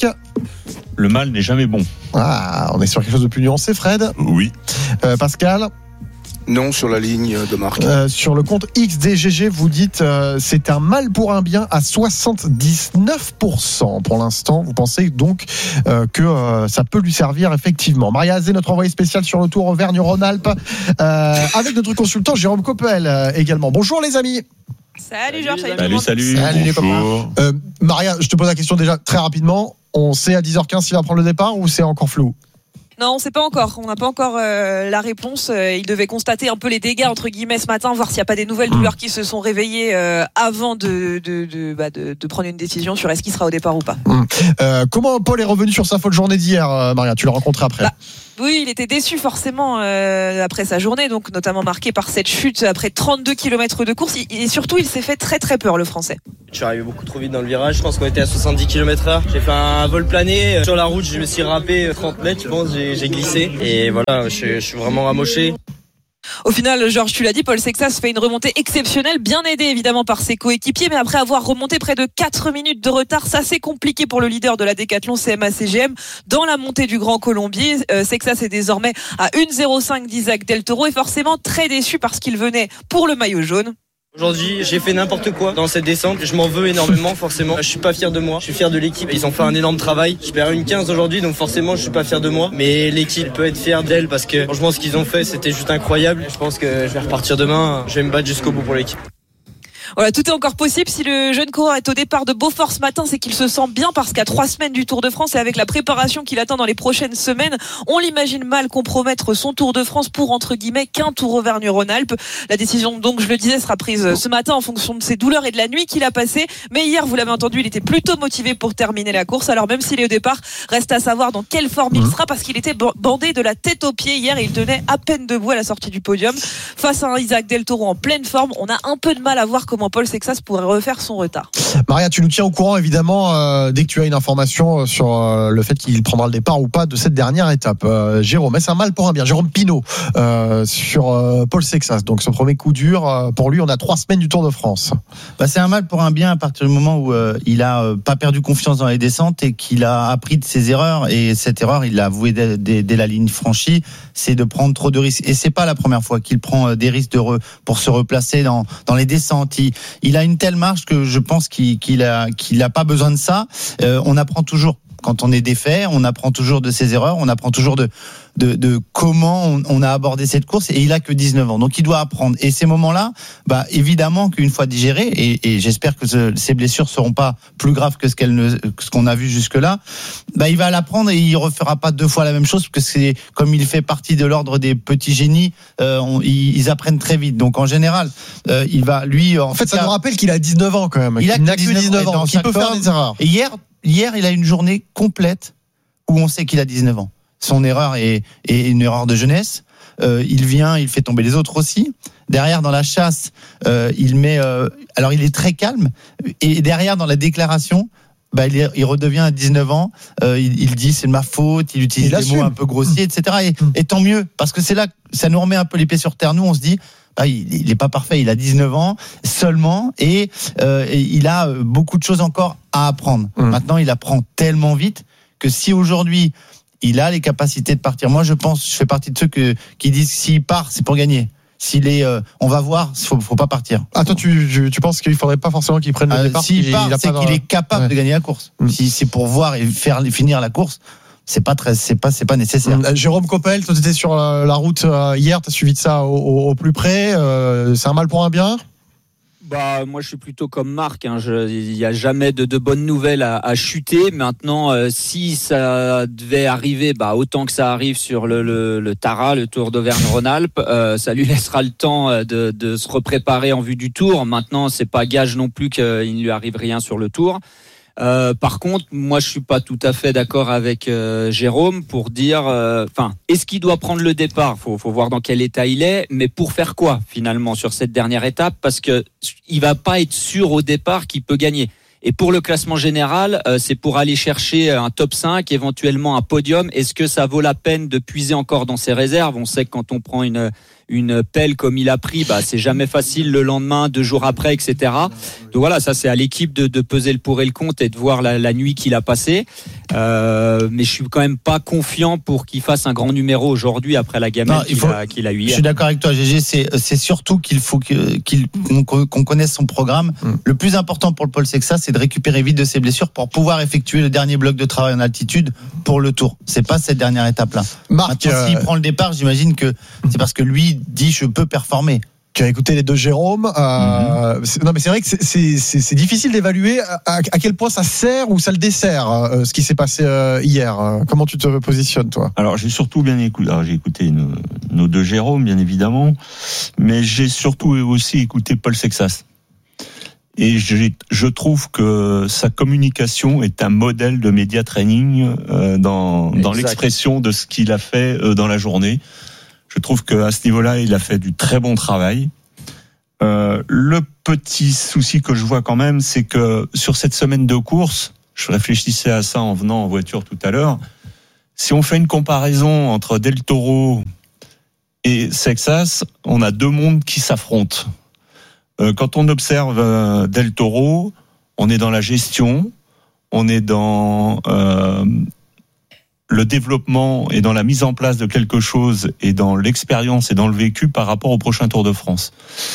Le mal n'est jamais bon. Ah, on est sur quelque chose de plus nuancé. Fred? Oui. Euh, Pascal? Non, sur la ligne de Marc. Euh, sur le compte X D G G, vous dites euh, c'est un mal pour un bien à soixante-dix-neuf pour cent pour l'instant. Vous pensez donc euh, que euh, ça peut lui servir effectivement. Maria Azé, notre envoyé spécial sur le Tour Auvergne-Rhône-Alpes, euh, avec notre consultant Jérôme Coppel euh, également. Bonjour les amis. Salut Georges, salut, salut, salut, salut les copains. Euh, Maria, je te pose la question déjà très rapidement. On sait à dix heures quinze s'il va prendre le départ ou c'est encore flou? Non, on ne sait pas encore. On n'a pas encore euh, la réponse. Euh, il devait constater un peu les dégâts entre guillemets ce matin, voir s'il n'y a pas des nouvelles douleurs qui se sont réveillées euh, avant de de, de, bah de de prendre une décision sur est-ce qu'il sera au départ ou pas. Mmh. Euh, comment Paul est revenu sur sa folle journée d'hier, euh, Maria? Tu l'as rencontré après? Bah. Oui, il était déçu forcément euh, après sa journée, donc notamment marqué par cette chute après trente-deux kilomètres de course. Et surtout, il s'est fait très très peur, le Français. Je suis arrivé beaucoup trop vite dans le virage. Je pense qu'on était à soixante-dix kilomètres heure. J'ai fait un vol plané. Sur la route, je me suis râpé trente mètres, je pense, j'ai, j'ai glissé. Et voilà, je, je suis vraiment ramoché. Au final, Georges, tu l'as dit, Paul Sexas fait une remontée exceptionnelle, bien aidé évidemment par ses coéquipiers, mais après avoir remonté près de quatre minutes de retard, ça c'est compliqué pour le leader de la Décathlon C M A C G M dans la montée du Grand Colombier. Euh, Sexas est désormais à une zéro cinq d'Isaac Del Toro et forcément très déçu parce qu'il venait pour le maillot jaune. Aujourd'hui, j'ai fait n'importe quoi dans cette descente. Je m'en veux énormément, forcément. Je suis pas fier de moi. Je suis fier de l'équipe. Ils ont fait un énorme travail. Je perds une quinze aujourd'hui, donc forcément, je suis pas fier de moi. Mais l'équipe peut être fière d'elle parce que franchement, ce qu'ils ont fait, c'était juste incroyable. Je pense que je vais repartir demain. Je vais me battre jusqu'au bout pour l'équipe. Voilà, tout est encore possible. Si le jeune coureur est au départ de Beaufort ce matin, c'est qu'il se sent bien parce qu'à trois semaines du Tour de France et avec la préparation qu'il attend dans les prochaines semaines, on l'imagine mal compromettre son Tour de France pour, entre guillemets, qu'un Tour Auvergne-Rhône-Alpes. La décision, donc, je le disais, sera prise ce matin en fonction de ses douleurs et de la nuit qu'il a passée. Mais hier, vous l'avez entendu, il était plutôt motivé pour terminer la course. Alors même s'il est au départ, reste à savoir dans quelle forme il sera parce qu'il était bandé de la tête aux pieds hier et il tenait à peine debout à la sortie du podium. Face à un Isaac Del Toro en pleine forme, on a un peu de mal à voir comment Paul Sexas pourrait refaire son retard. Maria, tu nous tiens au courant évidemment euh, dès que tu as une information sur euh, le fait qu'il prendra le départ ou pas de cette dernière étape. Euh, Jérôme, est-ce un mal pour un bien? Jérôme Pinault euh, sur euh, Paul Sexas. Donc ce premier coup dur euh, pour lui, on a trois semaines du Tour de France. Bah, c'est un mal pour un bien à partir du moment où euh, il a euh, pas perdu confiance dans les descentes et qu'il a appris de ses erreurs. Et cette erreur, il l'a avoué dès, dès, dès la ligne franchie, c'est de prendre trop de risques. Et c'est pas la première fois qu'il prend euh, des risques de re, pour se replacer dans, dans les descentes. Il, il a une telle marge que je pense qu'il, qu'il a, qu'il a pas besoin de ça. Euh, on apprend toujours. Quand on est défait, on apprend toujours de ses erreurs, on apprend toujours de, de, de comment on, on a abordé cette course, et il a que dix-neuf ans, donc il doit apprendre. Et ces moments-là, bah évidemment qu'une fois digérés, et, et j'espère que ce, ces blessures seront pas plus graves que ce qu'elles ne, que ce qu'on a vu jusque-là, bah il va l'apprendre et il refera pas deux fois la même chose, parce que c'est comme il fait partie de l'ordre des petits génies, euh, on, ils, ils apprennent très vite. Donc en général, euh, il va lui. En, en fait, ça nous rappelle qu'il a dix-neuf ans quand même. Il a qu'il n'a que dix-neuf ans, il peut faire des erreurs. Et hier. Hier, il a une journée complète où on sait qu'il a dix-neuf ans. Son erreur est, est une erreur de jeunesse. Euh, il vient, il fait tomber les autres aussi. Derrière, dans la chasse, euh, il met. Euh, alors, il est très calme. Et derrière, dans la déclaration, bah, il, est, il redevient à dix-neuf ans. Euh, il, il dit c'est de ma faute. Il utilise il des mots un peu grossiers, et cetera. Et, et tant mieux, parce que c'est là, ça nous remet un peu les pieds sur terre. Nous, on se dit. Ah, il n'est pas parfait, il a dix-neuf ans seulement et, euh, et il a beaucoup de choses encore à apprendre. Mmh. Maintenant, il apprend tellement vite que si aujourd'hui il a les capacités de partir, moi je pense, je fais partie de ceux que, qui disent que s'il part, c'est pour gagner. S'il est, euh, on va voir, faut, faut pas partir. Ah, toi, tu, tu, tu penses qu'il faudrait pas forcément qu'il prenne le euh, départ? S'il part, c'est qu'il est capable ouais. de gagner la course. Mmh. Si c'est pour voir et faire finir la course. C'est pas très, c'est pas, c'est pas nécessaire. Mmh. Jérôme Coppel, toi, t'étais sur la route hier, t'as suivi de ça au, au, au plus près. Euh, c'est un mal pour un bien? Bah, moi, je suis plutôt comme Marc. Hein. Je, il n'y a jamais de, de bonnes nouvelles à, à chuter. Maintenant, euh, si ça devait arriver, bah, autant que ça arrive sur le, le, le Tara, le Tour d'Auvergne-Rhône-Alpes, euh, ça lui laissera le temps de, de se repréparer en vue du Tour. Maintenant, c'est pas gage non plus qu'il ne lui arrive rien sur le Tour. Euh, par contre, moi, je suis pas tout à fait d'accord avec euh, Jérôme pour dire, enfin, euh, est-ce qu'il doit prendre le départ ? Faut, faut voir dans quel état il est, mais pour faire quoi finalement sur cette dernière étape ? Parce que il va pas être sûr au départ qu'il peut gagner. Et pour le classement général, euh, c'est pour aller chercher un top cinq, éventuellement un podium. Est-ce que ça vaut la peine de puiser encore dans ses réserves ? On sait que quand on prend une une pelle comme il a pris, bah c'est jamais facile le lendemain, deux jours après, et cetera. Donc voilà, ça c'est à l'équipe de, de peser le pour et le contre et de voir la, la nuit qu'il a passée. Euh, mais je suis quand même pas confiant pour qu'il fasse un grand numéro aujourd'hui après la gamelle qu'il, faut, a, qu'il a eu hier. Je suis d'accord avec toi, G G. C'est, c'est surtout qu'il faut que, qu'il, qu'on, qu'on connaisse son programme. Mm. Le plus important pour le Paul Sexas, c'est de récupérer vite de ses blessures pour pouvoir effectuer le dernier bloc de travail en altitude pour le Tour. C'est pas cette dernière étape-là. Marc, Maintenant, euh... s'il prend le départ, j'imagine que c'est parce que lui dit je peux performer. Tu as écouté les deux Jérôme. Euh, mm-hmm. c'est, non, mais c'est vrai que c'est, c'est, c'est, c'est difficile d'évaluer à, à quel point ça sert ou ça le dessert, euh, ce qui s'est passé euh, hier. Comment tu te positionnes, toi ? Alors, j'ai surtout bien écouté. Alors, j'ai écouté nos, nos deux Jérôme, bien évidemment, mais j'ai surtout aussi écouté Paul Sexas. Et j'ai, je trouve que sa communication est un modèle de média training euh, dans, dans l'expression de ce qu'il a fait euh, dans la journée. Je trouve qu'à ce niveau-là, il a fait du très bon travail. Euh, le petit souci que je vois quand même, c'est que sur cette semaine de course, je réfléchissais à ça en venant en voiture tout à l'heure, si on fait une comparaison entre Del Toro et Sexas, on a deux mondes qui s'affrontent. Euh, quand on observe euh, Del Toro, on est dans la gestion, on est dans... Euh, le développement et dans la mise en place de quelque chose et dans l'expérience et dans le vécu par rapport au prochain Tour de France.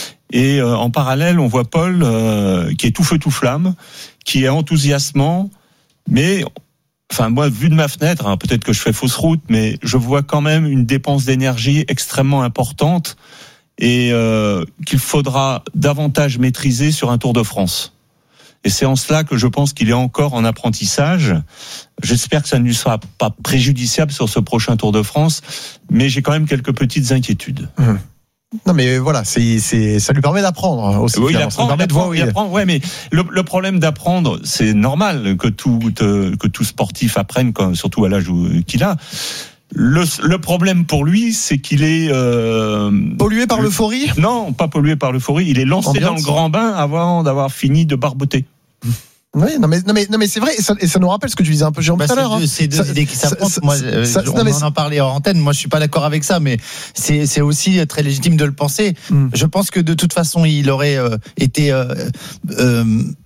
Et euh, en parallèle, on voit Paul euh, qui est tout feu tout flamme, qui est enthousiasmant, mais enfin moi, vu de ma fenêtre, hein, peut-être que je fais fausse route, mais je vois quand même une dépense d'énergie extrêmement importante et euh, qu'il faudra davantage maîtriser sur un Tour de France. Et c'est en cela que je pense qu'il est encore en apprentissage. J'espère que ça ne lui sera pas préjudiciable sur ce prochain Tour de France, mais j'ai quand même quelques petites inquiétudes. Mmh. Non mais voilà, c'est, c'est, ça lui permet d'apprendre aussi. Oui, il apprend, ça lui permet de voir il apprend, ouais, mais le, le problème d'apprendre, c'est normal que tout, que tout sportif apprenne, quand, surtout à l'âge qu'il a. Le, le problème pour lui, c'est qu'il est euh, pollué par l'euphorie. Non, pas pollué par l'euphorie. Il est lancé Ambiance. Dans le grand bain avant d'avoir fini de barboter. Oui, non mais non mais non mais c'est vrai et ça, et ça nous rappelle ce que tu disais un peu Jérôme bah, tout à l'heure. Deux, hein. C'est deux ça, idées qui s'affrontent. Moi, ça, ça, on non, en a parlé hors antenne. Moi, je suis pas d'accord avec ça, mais c'est c'est aussi très légitime de le penser. Mm. Je pense que de toute façon, il aurait euh, été euh, euh,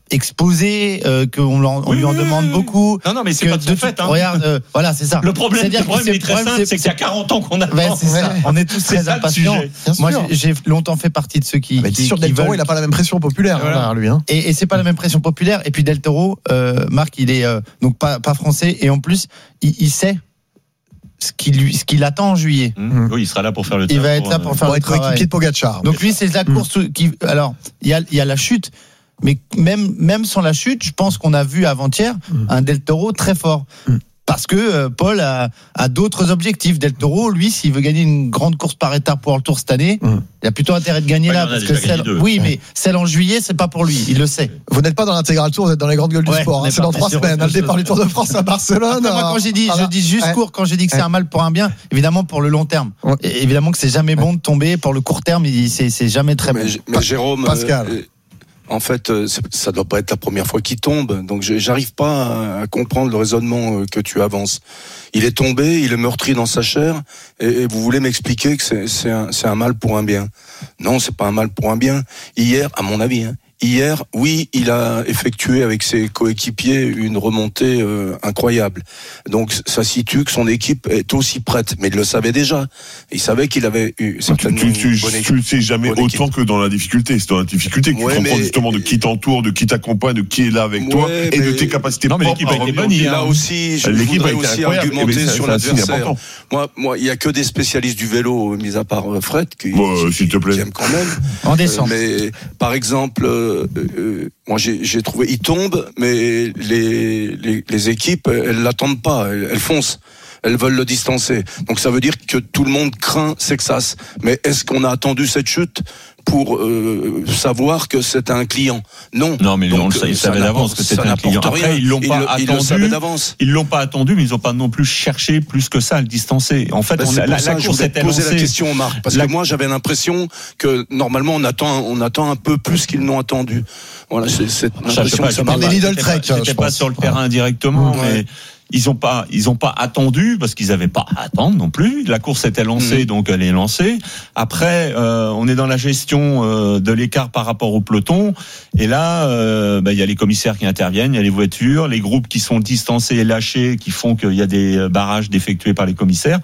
exposé, euh, qu'on on oui, lui en oui, demande oui. beaucoup. Non, non, mais c'est pas de son fait. Hein. Regarde, euh, voilà, c'est ça. Le problème, le problème est très simple, c'est qu'il y a quarante ans qu'on attend. Ouais, c'est ça. On est tous très impatients. Moi, j'ai longtemps fait partie de ceux qui. Mais sûr, Del Toro, il a pas la même pression populaire derrière lui. Et c'est pas la même pression populaire. Et puis Del Toro, Marc, il est donc pas pas français et en plus, il sait. Ce qui lui, ce qui l'attend en juillet. Mmh. Oui, il sera là pour faire le travail. Il va être là pour faire pour le être travail. Équipier de Pogacar. Donc lui, c'est la course mmh. qui. Alors, il y a, il y a la chute, mais même, même sans la chute, je pense qu'on a vu avant-hier mmh. un Del Toro très fort. Mmh. Parce que euh, Paul a, a d'autres objectifs. Del Toro, lui, s'il veut gagner une grande course par étape pour le Tour cette année, mmh. il a plutôt intérêt de gagner ouais, là. Parce que celle, oui, mais celle en juillet, c'est pas pour lui. Il le sait. Vous n'êtes pas dans l'intégral Tour, vous êtes dans les grandes gueules ouais, du sport. Hein. C'est dans trois semaines. Le départ du Tour de France à Barcelone. Enfin, moi, quand j'ai dit, voilà. je dis juste ouais. court, quand j'ai dit que c'est ouais. un mal pour un bien, évidemment pour le long terme. Ouais. Et évidemment que c'est jamais bon de tomber. Pour le court terme, c'est, c'est jamais très mais, bon. Mais Jérôme, Pascal. Euh, En fait, ça doit pas être la première fois qu'il tombe. Donc, j'arrive pas à comprendre le raisonnement que tu avances. Il est tombé, il est meurtri dans sa chair, et, et vous voulez m'expliquer que c'est, c'est, un, c'est un mal pour un bien. Non, c'est pas un mal pour un bien. Hier, à mon avis, hein, Hier, oui, il a effectué avec ses coéquipiers une remontée euh, incroyable. Donc ça situe que son équipe est aussi prête, mais il le savait déjà. Il savait qu'il avait eu certainement tu, tu, une bonne équipe. Tu le sais jamais autant équipe. Que dans la difficulté. C'est dans la difficulté que ouais, tu comprends mais... justement de qui t'entoure, de qui t'accompagne, de qui est là avec ouais, toi et de tes capacités. Non, mais l'équipe a été bonne. Là aussi, je l'équipe voudrais aussi argumenter sur l'adversaire. Moi, moi, il y a que des spécialistes du vélo, mis à part Fred, qui, bon, qui, qui, qui aiment quand même. En descente. Mais par exemple. Euh, euh, moi j'ai, j'ai trouvé il tombe mais les, les, les équipes elles l'attendent pas, elles, elles foncent, elles veulent le distancer, donc ça veut dire que tout le monde craint Sexas. Mais est-ce qu'on a attendu cette chute pour euh, savoir que c'était un client? Non. Non, mais donc, on, ils savaient d'avance que c'était un client. Après, rien. ils l'ont ils pas le, attendu. Ils, d'avance. ils l'ont pas attendu, mais ils ont pas non plus cherché plus que ça à le distancer. En fait, ben, on, la, la, ça, la course était poser lancée. La question, Marc, parce la... que moi, j'avais l'impression que normalement, on attend, on attend un peu plus qu'ils n'ont attendu. Voilà, c'est cette impression. Pas, que ça parle des Lidl Trek. J'étais pas sur le terrain directement, ouais. mais. Ils ont pas, ils ont pas attendu parce qu'ils avaient pas à attendre non plus. La course était lancée, mmh. donc elle est lancée. Après, euh, on est dans la gestion euh, de l'écart par rapport au peloton. Et là, euh, bah, il y a les commissaires qui interviennent, il y a les voitures, les groupes qui sont distancés et lâchés, qui font qu'il y a des barrages défectués par les commissaires.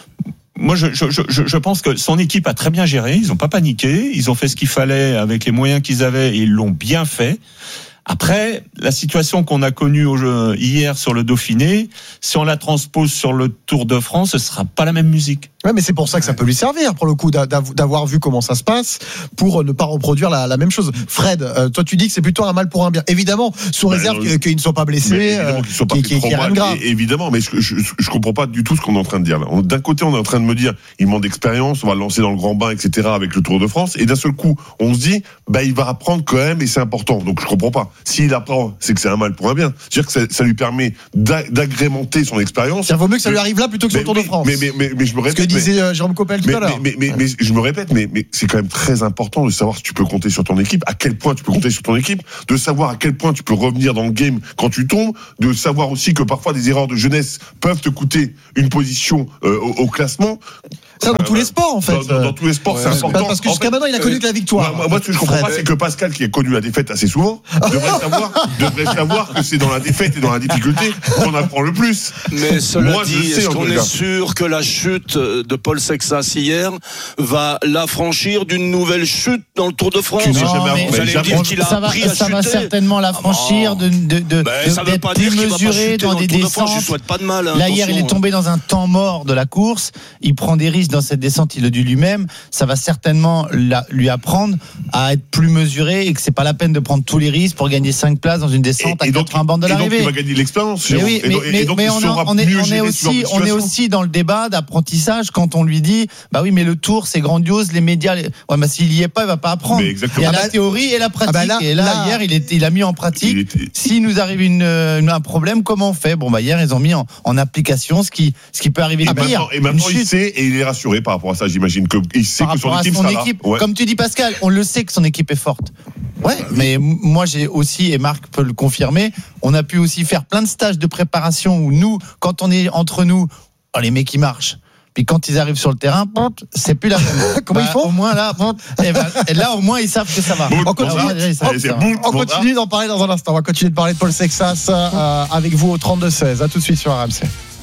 Moi, je, je, je, je pense que son équipe a très bien géré. Ils n'ont pas paniqué. Ils ont fait ce qu'il fallait avec les moyens qu'ils avaient et ils l'ont bien fait. Après, la situation qu'on a connue au jeu, hier sur le Dauphiné, si on la transpose sur le Tour de France, ce sera pas la même musique. Ouais, mais c'est pour ça que ça peut lui servir, pour le coup, d'avoir vu comment ça se passe, pour ne pas reproduire la, la même chose. Fred, euh, toi, tu dis que c'est plutôt un mal pour un bien. Évidemment, sous réserve ben, qu'ils ne soient pas blessés, euh, qu'ils soient pas qu'il n'y ait rien de grave. Et, évidemment, mais je, je, je comprends pas du tout ce qu'on est en train de dire là. On, d'un côté, on est en train de me dire, il manque d'expérience, on va le lancer dans le grand bain, et cetera, avec le Tour de France. Et d'un seul coup, on se dit, bah, il va apprendre quand même, et c'est important. Donc, je comprends pas. S'il apprend, c'est que c'est un mal pour un bien. C'est-à-dire que ça, ça lui permet d'agrémenter son expérience. Ça vaut mieux que ça lui arrive là plutôt que sur le Tour de France. Mais, mais, mais, mais je me répète. Ce que disait euh, Jérôme Coppel tout mais, à l'heure. Mais, mais, mais, mais je me répète, mais, mais c'est quand même très important de savoir si tu peux compter sur ton équipe, à quel point tu peux compter sur ton équipe, de savoir à quel point tu peux revenir dans le game quand tu tombes, de savoir aussi que parfois des erreurs de jeunesse peuvent te coûter une position euh, au, au classement. Ça, dans euh, tous les sports, en fait. Dans, dans, dans tous les sports, ouais, c'est important. Parce que jusqu'à maintenant, il a connu que la victoire. Moi, moi, ce que je comprends Fred. pas, c'est que Pascal, qui a connu la défaite assez souvent, devrait savoir, devrait savoir que c'est dans la défaite et dans la difficulté qu'on apprend le plus. Mais cela moi, dit, sais, est-ce qu'on est sûr que la chute de Paul Sexas hier va l'affranchir d'une nouvelle chute dans le Tour de France? Non, jamais, vous allez me dire qu'il a ça va, appris à ça chuter. Va certainement l'affranchir de, de, de, ben, de d'être plus mesuré dans, dans des descentes. De France, je souhaite pas de mal. Hein, là, hier, il est tombé dans un temps mort de la course. Il prend des risques dans cette descente, il le dit lui-même. Ça va certainement la, lui apprendre à être plus mesuré et que c'est pas la peine de prendre tous les risques pour gagner cinq places dans une descente et, et à quatre-vingts bornes de l'arrivée. Et donc, il va gagner de l'expérience. Mais oui, mais, mais, donc, mais on, a, on, est, on, est aussi, on est aussi dans le débat d'apprentissage quand on lui dit, bah oui, mais le Tour, c'est grandiose, les médias, les... ouais, bah s'il y est pas, il va pas apprendre. Il y a la théorie et la pratique. Ah bah là, et là, là, hier, il, est, il a mis en pratique. Était... S'il nous arrive une, une, un problème, comment on fait? Bon, bah hier, ils ont mis en, en application ce qui, ce qui peut arriver de pire. Et maintenant, il sait et il est rassuré par rapport à ça, j'imagine. Il sait par que son rapport équipe, à son sera équipe. Là. Ouais. Comme tu dis, Pascal, on le sait que son équipe est forte. Ouais, mais moi j'ai aussi, et Marc peut le confirmer, on a pu aussi faire plein de stages de préparation où nous, quand on est entre nous, oh, les mecs ils marchent. Puis quand ils arrivent sur le terrain, c'est plus la même. Comment bah, ils font? Au moins là, et ben, et là au moins ils savent que ça va. On continue, on, on continue d'en parler dans un instant. On va continuer de parler de Paul Sexas euh, avec vous au trente-deux seize. À tout de suite sur R M C.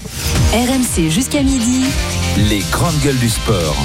R M C jusqu'à midi. Les grandes gueules du sport.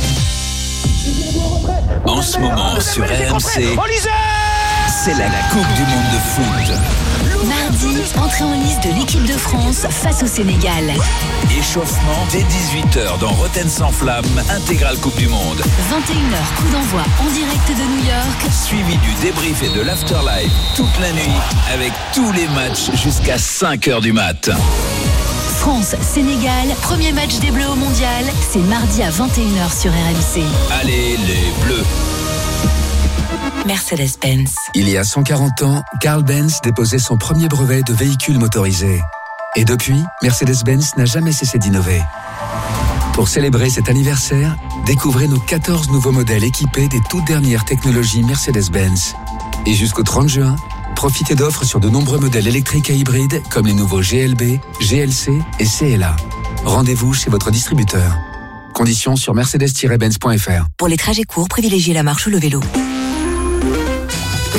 En ce moment sur R M C, c'est la Coupe du Monde de foot. Mardi, entrée en liste de l'équipe de France face au Sénégal. Échauffement dès dix-huit heures dans Rotten sans flamme, intégrale Coupe du Monde. vingt et une heures, coup d'envoi en direct de New York. Suivi du débrief et de l'afterlife toute la nuit avec tous les matchs jusqu'à cinq heures du mat. France-Sénégal, premier match des Bleus au Mondial, c'est mardi à vingt et une heures sur R M C. Allez les Bleus. Mercedes-Benz. Il y a cent quarante ans, Carl Benz déposait son premier brevet de véhicule motorisé. Et depuis, Mercedes-Benz n'a jamais cessé d'innover. Pour célébrer cet anniversaire, découvrez nos quatorze nouveaux modèles équipés des toutes dernières technologies Mercedes-Benz. Et jusqu'au trente juin, profitez d'offres sur de nombreux modèles électriques et hybrides comme les nouveaux G L B, G L C et C L A. Rendez-vous chez votre distributeur. Conditions sur mercedes tiret benz point f r. Pour les trajets courts, privilégiez la marche ou le vélo.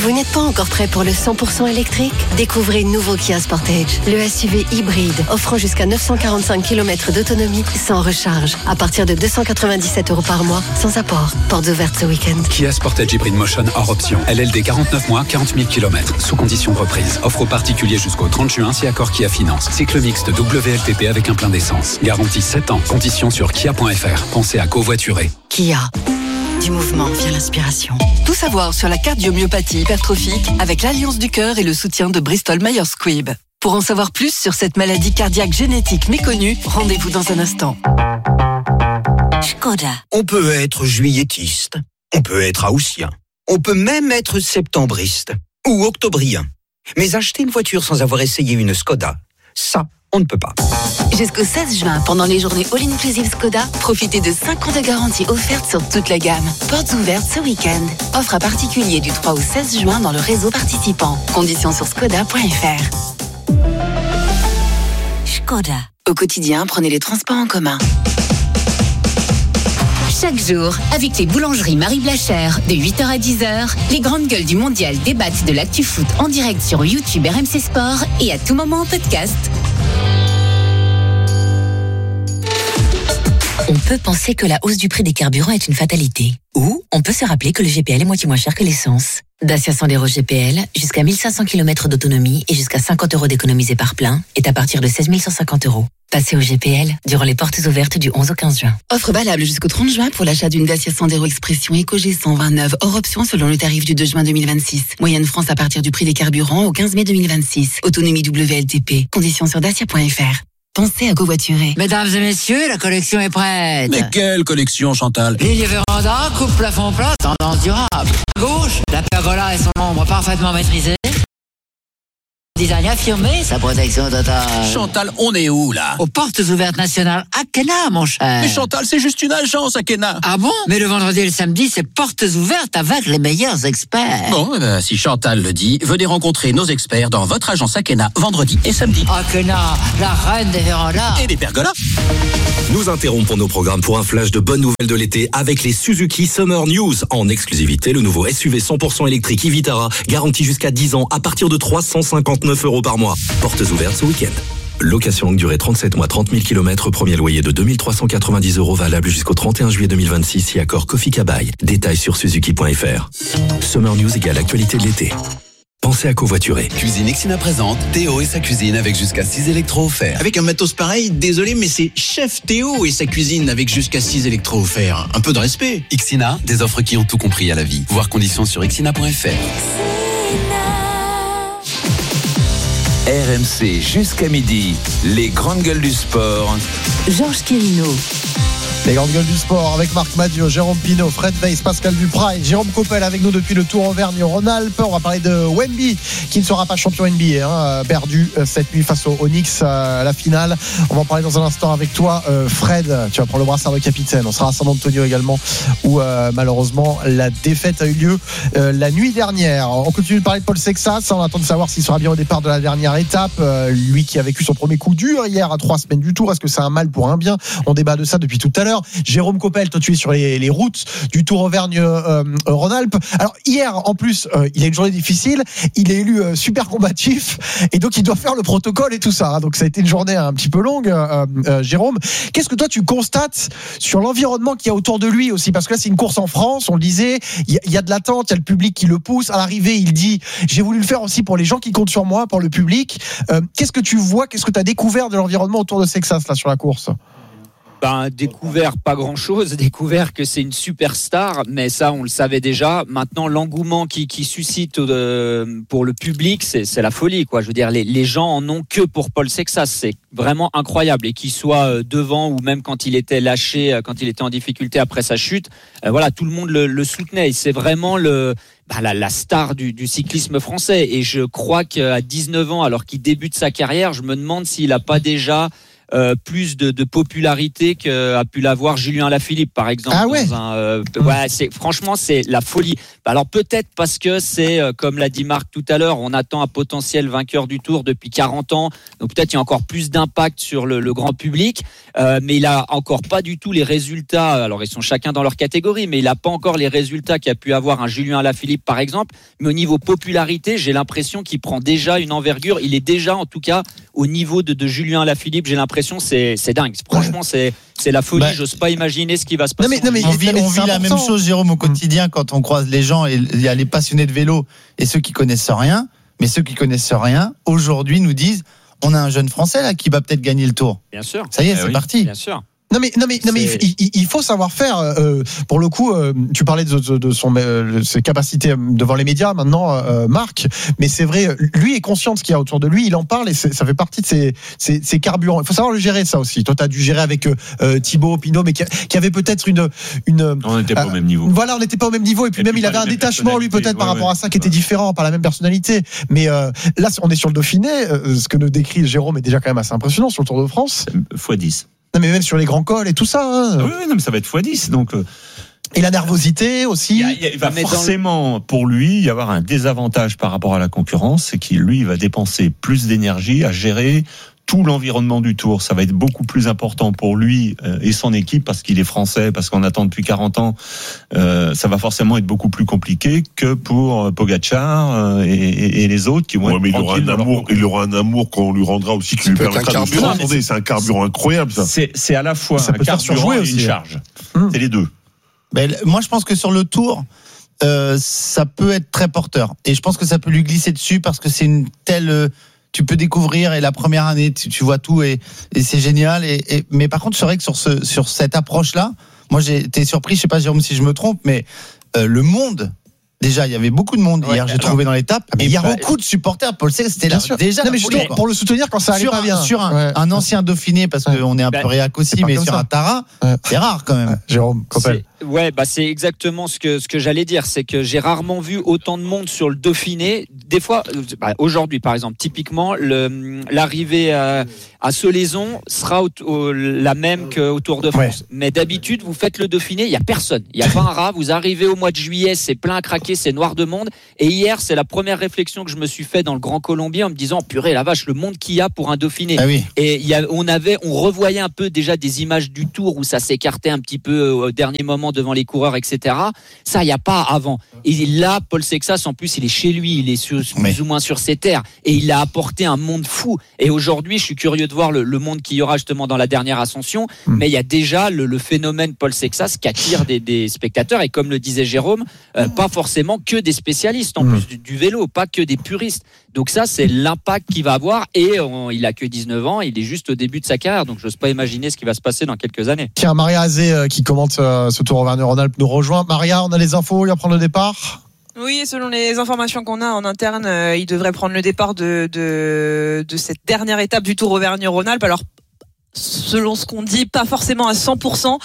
Vous n'êtes pas encore prêt pour le cent pour cent électrique? Découvrez le nouveau Kia Sportage, le S U V hybride offrant jusqu'à neuf cent quarante-cinq kilomètres d'autonomie sans recharge, à partir de deux cent quatre-vingt-dix-sept euros par mois, sans apport. Portes ouvertes ce week-end. Kia Sportage Hybrid Motion hors option. L L D quarante-neuf mois, quarante mille kilomètres, sous condition de reprise. Offre aux particuliers jusqu'au trente juin si accord Kia Finance. Cycle mixte W L T P avec un plein d'essence. Garantie sept ans. Conditions sur kia point f r. Pensez à covoiturer. Kia. Du mouvement vient l'inspiration. Tout savoir sur la cardiomyopathie hypertrophique avec l'Alliance du cœur et le soutien de Bristol Myers Squibb. Pour en savoir plus sur cette maladie cardiaque génétique méconnue, rendez-vous dans un instant. Skoda. On peut être juilletiste, on peut être haussien, on peut même être septembriste ou octobrien. Mais acheter une voiture sans avoir essayé une Skoda, ça, on ne peut pas. Jusqu'au seize juin, pendant les journées All Inclusive Skoda, profitez de cinq ans de garantie offerte sur toute la gamme. Portes ouvertes ce week-end. Offre à particulier du trois au seize juin dans le réseau participant. Conditions sur skoda point f r. Skoda. Au quotidien, prenez les transports en commun. Chaque jour, avec les boulangeries Marie Blachère, de huit heures à dix heures, les grandes gueules du mondial débattent de l'actu foot en direct sur YouTube R M C Sport et à tout moment en podcast. On peut penser que la hausse du prix des carburants est une fatalité. Ou on peut se rappeler que le G P L est moitié moins cher que l'essence. Dacia Sandero G P L, jusqu'à mille cinq cents kilomètres d'autonomie et jusqu'à cinquante euros d'économisés par plein, est à partir de seize mille cent cinquante euros. Passez au G P L durant les portes ouvertes du onze au quinze juin. Offre valable jusqu'au trente juin pour l'achat d'une Dacia Sandero Expression Eco G cent vingt-neuf hors option selon le tarif du deux juin deux mille vingt-six. Moyenne France à partir du prix des carburants au quinze mai deux mille vingt-six. Autonomie W L T P. Conditions sur dacia point f r. Pensez à covoiturer. Mesdames et messieurs, la collection est prête. Mais quelle collection, Chantal? Ligne véranda, coupe plafond plat, tendance durable. À gauche, la pergola et son ombre parfaitement maîtrisée. Design affirmé, sa protection totale. Chantal, on est où, là? Aux portes ouvertes nationales, Akena, mon cher. Mais Chantal, c'est juste une agence, Akena. Ah bon? Mais le vendredi et le samedi, c'est portes ouvertes avec les meilleurs experts. Bon, eh ben, si Chantal le dit, venez rencontrer nos experts dans votre agence Akena, vendredi et samedi. Akena, la reine des vérandas. Et des pergolas. Nous interrompons nos programmes pour un flash de bonnes nouvelles de l'été avec les Suzuki Summer News. En exclusivité, le nouveau S U V cent pour cent électrique e Vitara, garanti jusqu'à dix ans à partir de trois cent cinquante-neuf euros par mois. Portes ouvertes ce week-end. Location longue durée trente-sept mois, trente mille kilomètres, premier loyer de deux mille trois cent quatre-vingt-dix euros valable jusqu'au trente et un juillet deux mille vingt-six si accord Kofi Kabai. Détails sur suzuki point f r. Summer News égale actualité de l'été. Pensez à covoiturer. Cuisine Ixina présente Théo et sa cuisine avec jusqu'à six électros offerts. Avec un matos pareil, désolé, mais c'est Chef Théo et sa cuisine avec jusqu'à six électros offerts. Un peu de respect. Ixina, des offres qui ont tout compris à la vie. Voir conditions sur ixina point f r. R M C jusqu'à midi, les grandes gueules du sport. Georges Quirino. Les grandes gueules du sport avec Marc Madiot, Jérôme Pinault, Fred Weiss, Pascal Duprat et Jérôme Coppel avec nous depuis le Tour Auvergne-Rhône-Alpes. On va parler de Wemby qui ne sera pas champion N B A, hein, perdu cette nuit face aux Knicks à la finale. On va en parler dans un instant avec toi, Fred. Tu vas prendre le brassard de capitaine. On sera à San Antonio également où euh, malheureusement la défaite a eu lieu euh, la nuit dernière. On continue de parler de Paul Sexas. On attend de savoir s'il sera bien au départ de la dernière étape. Euh, lui qui a vécu son premier coup dur hier à trois semaines du Tour. Est-ce que c'est un mal pour un bien? On débat de ça depuis tout à l'heure. Jérôme Coppel, toi tu es sur les, les routes du Tour Auvergne-Rhône-Alpes. Euh, Alors hier, en plus, euh, il a une journée difficile. Il est élu euh, super combatif et donc il doit faire le protocole et tout ça. Hein. Donc ça a été une journée un petit peu longue, euh, euh, Jérôme. Qu'est-ce que toi tu constates sur l'environnement qu'il y a autour de lui aussi? Parce que là c'est une course en France, on le disait, il y, y a de l'attente, il y a le public qui le pousse. À l'arrivée, il dit j'ai voulu le faire aussi pour les gens qui comptent sur moi, pour le public. Euh, qu'est-ce que tu vois, qu'est-ce que tu as découvert de l'environnement autour de Sexas là sur la course? Ben, découvert pas grand-chose, découvert que c'est une superstar, mais ça on le savait déjà. Maintenant l'engouement qui, qui suscite euh, pour le public, c'est, c'est la folie quoi. Je veux dire, les, les gens en ont que pour Paul Sexas, c'est vraiment incroyable. Et qu'il soit devant ou même quand il était lâché, quand il était en difficulté après sa chute, euh, voilà, tout le monde le, le soutenait. Et c'est vraiment le Bah, la, la star du, du cyclisme français. Et je crois qu'à dix-neuf ans, alors qu'il débute sa carrière, je me demande s'il n'a pas déjà euh, plus de, de popularité qu'a pu l'avoir Julien Alaphilippe, par exemple. Ah ouais. Dans un, euh, ouais, c'est franchement c'est la folie. Alors peut-être parce que c'est euh, comme l'a dit Marc tout à l'heure, on attend un potentiel vainqueur du Tour depuis quarante ans, donc peut-être il y a encore plus d'impact sur le, le grand public, euh, mais il a encore pas du tout les résultats. Alors ils sont chacun dans leur catégorie, mais il a pas encore les résultats qu'a pu avoir un Julien Alaphilippe par exemple. Mais au niveau popularité, j'ai l'impression qu'il prend déjà une envergure. Il est déjà en tout cas au niveau de, de Julien Alaphilippe. J'ai l'impression c'est c'est dingue. Franchement c'est c'est la folie. Bah, j'ose pas imaginer ce qui va se passer. Non mais, non mais, on vit, on vit la même chose, Jérôme, au quotidien quand on croise les gens. Et il y a les passionnés de vélo et ceux qui connaissent rien. Mais ceux qui connaissent rien, aujourd'hui, nous disent on a un jeune Français là qui va peut-être gagner le Tour. Bien sûr. Ça y est, eh c'est oui, parti. Bien sûr. Non mais non mais non mais il, il, il faut savoir faire. Euh, pour le coup, euh, tu parlais de, de, de son euh, ses capacités devant les médias maintenant, euh, Marc. Mais c'est vrai, lui est conscient de ce qu'il y a autour de lui. Il en parle et ça fait partie de ses, ses, ses carburants. Il faut savoir le gérer ça aussi. Toi, t'as dû gérer avec euh, Thibaut Pinot, mais qui, qui avait peut-être une une. On n'était pas euh, au même niveau. Voilà, on n'était pas au même niveau. Et puis et même puis il avait un détachement lui peut-être ouais, par rapport ouais. à ça qui était différent, par la même personnalité. Mais euh, là, on est sur le Dauphiné. Euh, ce que nous décrit Jérôme est déjà quand même assez impressionnant sur le Tour de France. fois dix. Non mais même sur les grands cols et tout ça. Hein. Oui, non, mais ça va être fois dix. Donc, euh... Et la nervosité aussi. Il, y a, il va forcément, pour lui, y avoir un désavantage par rapport à la concurrence, c'est qu'il, lui, va dépenser plus d'énergie à gérer tout l'environnement du Tour. Ça va être beaucoup plus important pour lui et son équipe parce qu'il est français, parce qu'on attend depuis quarante ans. Euh, ça va forcément être beaucoup plus compliqué que pour Pogacar et, et, et les autres qui vont ouais, être mais il aura un amour, il aura un amour qu'on lui rendra aussi qui lui permettra de transcender. C'est un carburant incroyable, ça. C'est, c'est à la fois ça un carburant et une charge. Hum. C'est les deux. Ben, moi, je pense que sur le Tour, euh, ça peut être très porteur. Et je pense que ça peut lui glisser dessus parce que c'est une telle... Euh, tu peux découvrir et la première année tu, tu vois tout et, et c'est génial et, et, mais par contre c'est vrai que sur, ce, sur cette approche là moi j'ai été surpris, je sais pas Jérôme si je me trompe mais euh, le monde déjà il y avait beaucoup de monde ouais, hier j'ai trouvé dans l'étape et il y a bah, beaucoup de supporters Paul Seix c'était là sûr. Déjà non, mais justement, pour le soutenir quand ça allait sur pas un, bien sur un, ouais. un ancien Dauphiné parce ouais. qu'on est un peu réac aussi mais sur ça. Un Tara ouais. c'est rare quand même ouais. Jérôme Coppel. Ouais, bah c'est exactement ce que ce que j'allais dire, c'est que j'ai rarement vu autant de monde sur le Dauphiné. Des fois, bah, aujourd'hui par exemple, typiquement, le, l'arrivée à, à Solaison sera au, au, la même qu'au Tour de France. Ouais. Mais d'habitude, vous faites le Dauphiné, il y a personne, il y a pas un rat. Vous arrivez au mois de juillet, c'est plein à craquer, c'est noir de monde. Et hier, c'est la première réflexion que je me suis fait dans le Grand Colombier en me disant, purée, la vache, le monde qu'il y a pour un Dauphiné. Ah oui. Et il y a, on avait, on revoyait un peu déjà des images du Tour où ça s'écartait un petit peu au dernier moment devant les coureurs, et cetera. Ça, il n'y a pas avant. Et là, Paul Seixas, en plus, il est chez lui, il est sur, plus oui. ou moins sur ses terres, et il a apporté un monde fou. Et aujourd'hui, je suis curieux de voir le, le monde qu'il y aura justement dans la dernière ascension, mmh. mais il y a déjà le, le phénomène Paul Seixas qui attire des, des spectateurs, et comme le disait Jérôme, euh, pas forcément que des spécialistes, en mmh. plus du, du vélo, pas que des puristes. Donc ça, c'est l'impact qu'il va avoir, et on, il a que dix-neuf ans, il est juste au début de sa carrière, donc j'ose pas imaginer ce qui va se passer dans quelques années. Tiens, Maria Azé euh, qui commente euh, ce Tour Auvergne-Rhône-Alpes nous rejoint. Maria, on a les infos, il va prendre le départ. Oui, selon les informations qu'on a en interne, euh, il devrait prendre le départ de, de, de cette dernière étape du Tour Auvergne-Rhône-Alpes. Alors, selon ce qu'on dit, pas forcément à cent pour cent.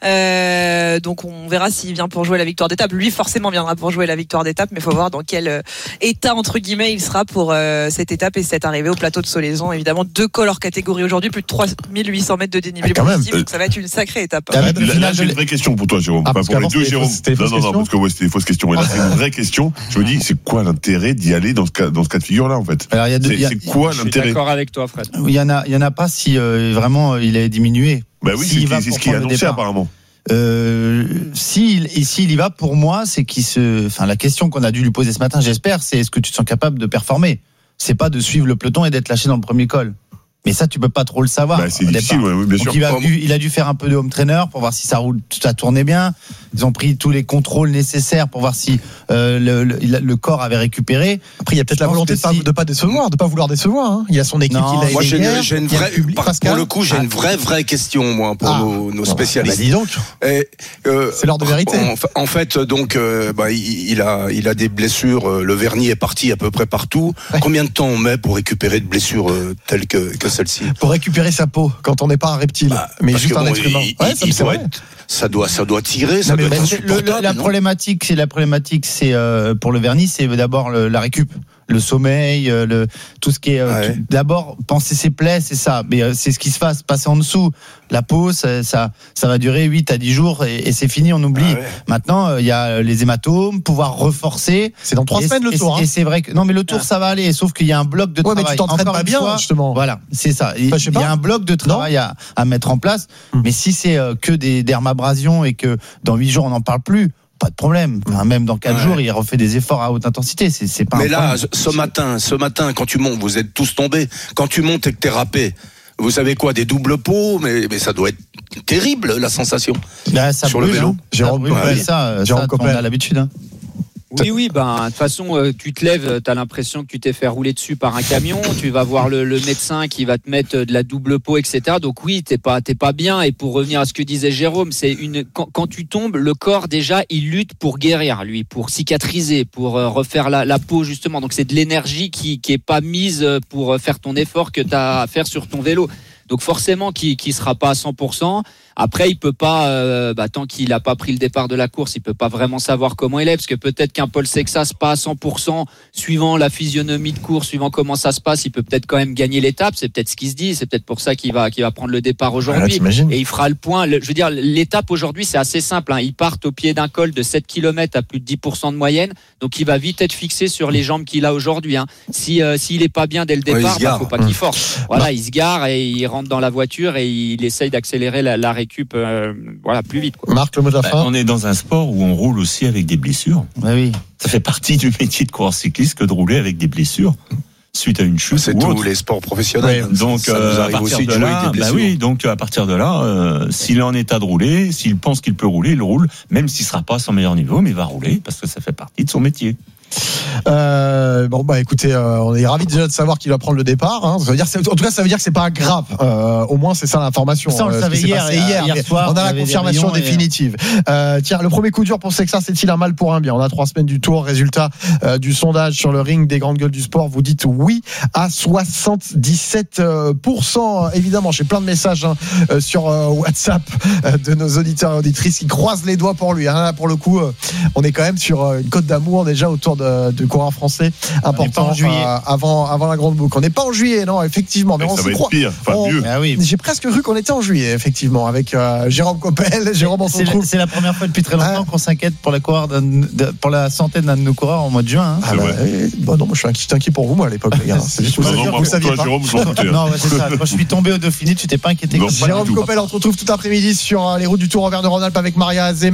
Euh, donc on verra s'il vient pour jouer la victoire d'étape. Lui forcément viendra pour jouer la victoire d'étape, mais il faut voir dans quel euh, état entre guillemets il sera pour euh, cette étape et cette arrivée au plateau de Solaison. Évidemment, deux cols hors catégorie aujourd'hui, plus de trois mille huit cents mètres de dénivelé ah, positif, donc ça va être une sacrée étape. Là, là, là j'ai une vraie question pour toi, Jérôme. Ah, pas pour les deux, Jérôme. Non, non, non, parce que ouais, c'était des fausses questions. Et là, c'est une vraie question. Je me dis, c'est quoi l'intérêt d'y aller dans ce cas, dans ce cas de figure-là, en fait? Alors, il y a deux, c'est, y a, c'est quoi je l'intérêt? Je suis d'accord avec toi, Fred. Il y en a, il y en a pas si euh, vraiment il est diminué. Bah oui, si c'est, c'est ce qui est annoncé apparemment. Euh, s'il, et s'il y va, pour moi, c'est qu'il se. Enfin, la question qu'on a dû lui poser ce matin, j'espère, c'est est-ce que tu te sens capable de performer? C'est pas de suivre le peloton et d'être lâché dans le premier col. Mais ça, tu peux pas trop le savoir. Bah, c'est difficile, ouais, oui, bien Donc sûr. Il a, dû, il a dû faire un peu de home trainer pour voir si ça roule, ça tournait bien. Ils ont pris tous les contrôles nécessaires pour voir si euh, le, le, le corps avait récupéré. Après, il y a peut-être la volonté de pas, si... de pas décevoir, de pas vouloir décevoir. Hein. Il y a son équipe non, qui l'a moi, aidé. J'ai, j'ai une vraie, par, pour le coup, j'ai ah, une vraie, vraie question, moi, pour ah, nos, nos spécialistes. Bah, dis donc. Et, euh, c'est l'heure de vérité. En, en fait, donc, euh, bah, il, il a, il a des blessures. Le vernis est parti à peu près partout. Ouais. Combien de temps on met pour récupérer de blessures euh, telles que, que celle-ci? Pour récupérer sa peau quand on n'est pas un reptile, bah, mais juste un bon, être humain. Il, ouais, il, ça, il être, ça doit, ça doit tirer, ça non, doit être le, le, la non problématique, c'est la problématique, c'est euh, pour le vernis, c'est d'abord le, la récup. le sommeil, euh, le tout ce qui est. Euh, ouais. tout, d'abord, penser ses plaies, c'est ça. Mais euh, c'est ce qui se passe, passer en dessous. La peau, ça, ça, ça va durer huit à dix jours et, et c'est fini, on oublie. Ah ouais. Maintenant, il euh, y a les hématomes, pouvoir reforcer. C'est dans trois semaines le tour. Et, hein. et c'est vrai que non, mais le tour, ah. ça va aller. Sauf qu'il y a un bloc de ouais, travail. Mais tu t'entraînes pas bien, fois, justement. Voilà, c'est ça. Il enfin, y a un bloc de travail à, à mettre en place. Hum. Mais si c'est euh, que des dermabrasions et que dans huit jours on n'en parle plus, pas de problème. Enfin, même dans quatre ouais. jours, il refait des efforts à haute intensité. C'est, c'est pas. Mais un là, problème. ce matin, ce matin, quand tu montes, vous êtes tous tombés. Quand tu montes et que t'es râpé, vous savez quoi, des doubles pots, mais, mais ça doit être terrible la sensation. Là, ça sur brûle, le vélo. Hein. Jérôme, ouais, ouais, ça, ça on a l'habitude. Hein. Oui, oui, ben, de toute façon, euh, tu te lèves, tu as l'impression que tu t'es fait rouler dessus par un camion, tu vas voir le, le médecin qui va te mettre de la double peau, et cetera. Donc oui, t'es pas, t'es pas bien. Et pour revenir à ce que disait Jérôme, c'est une, quand, quand tu tombes, le corps, déjà, il lutte pour guérir, lui, pour cicatriser, pour euh, refaire la, la peau, justement. Donc c'est de l'énergie qui, qui est pas mise pour faire ton effort que tu as à faire sur ton vélo. Donc forcément, qui, qui sera pas à cent pour cent. Après, il peut pas, euh, bah, tant qu'il a pas pris le départ de la course, il peut pas vraiment savoir comment il est, parce que peut-être qu'un Paul Sexas pas à cent pour cent, suivant la physionomie de course, suivant comment ça se passe, il peut peut-être quand même gagner l'étape. C'est peut-être ce qu'il se dit. C'est peut-être pour ça qu'il va, qu'il va prendre le départ aujourd'hui. Ah, et il fera le point. Le, je veux dire, l'étape aujourd'hui, c'est assez simple, hein. Ils partent au pied d'un col de sept kilomètres à plus de dix pour cent de moyenne. Donc, il va vite être fixé sur les jambes qu'il a aujourd'hui, hein. Si, euh, s'il est pas bien dès le départ, ouais, bah, faut pas qu'il force. Voilà, bah. Il se gare et il rentre dans la voiture et il essaye d'accélérer la, la récup. Euh, voilà, plus vite, quoi. Marc, le mot de la fin. Bah, on est dans un sport où on roule aussi avec des blessures. Bah oui. Ça fait partie du métier de coureur cycliste que de rouler avec des blessures suite à une chute. C'est ou tous autre. les sports professionnels. Ouais, donc ça, ça euh, nous à arrive partir aussi de, de jouer là, avec des bah blessures. oui, donc à partir de là, euh, s'il est en état de rouler, s'il pense qu'il peut rouler, il roule, même s'il sera pas à son meilleur niveau, mais il va rouler parce que ça fait partie de son métier. Euh, bon bah écoutez, euh, on est ravis déjà de savoir qu'il va prendre le départ. Hein. Ça veut dire, en tout cas, ça veut dire que c'est pas grave. Euh, au moins, c'est ça l'information. Ça, on le euh, savait hier, hier, hier soir. On a la confirmation définitive. Et... Euh, tiens, le premier coup dur pour Sexas, c'est-il un mal pour un bien? On a trois semaines du Tour. Résultat euh, du sondage sur le ring des grandes gueules du sport. Vous dites oui à soixante-dix-sept pour cent. Évidemment, j'ai plein de messages hein, euh, sur euh, WhatsApp euh, de nos auditeurs et auditrices qui croisent les doigts pour lui. Hein. Là, pour le coup, euh, on est quand même sur euh, une cote d'amour déjà autour de, de coureurs français important euh, avant, avant la grande boucle. On n'est pas en juillet, non, effectivement. Mais, mais on s'y croit. Pire, enfin, on, mieux. Ah oui. J'ai presque cru qu'on était en juillet, effectivement, avec euh, Jérôme Coppel. Jérôme, on se retrouve. C'est la première fois depuis très longtemps ah. qu'on s'inquiète pour la, de, pour la santé d'un de nos coureurs en mois de juin. Hein. Ah bah, eh, bon, non, moi, je suis inquiet pour vous, moi, à l'époque, les gars. C'est juste non, non, vous saviez toi, pas. Jérôme, je m'en foutais. Non, ouais, c'est ça. Quand je suis tombé au Dauphiné, tu t'es pas inquiété. Non, Jérôme Coppel, on se retrouve tout après-midi sur les routes du Tour Auvergne-Rhône-Alpes avec Maria Azé.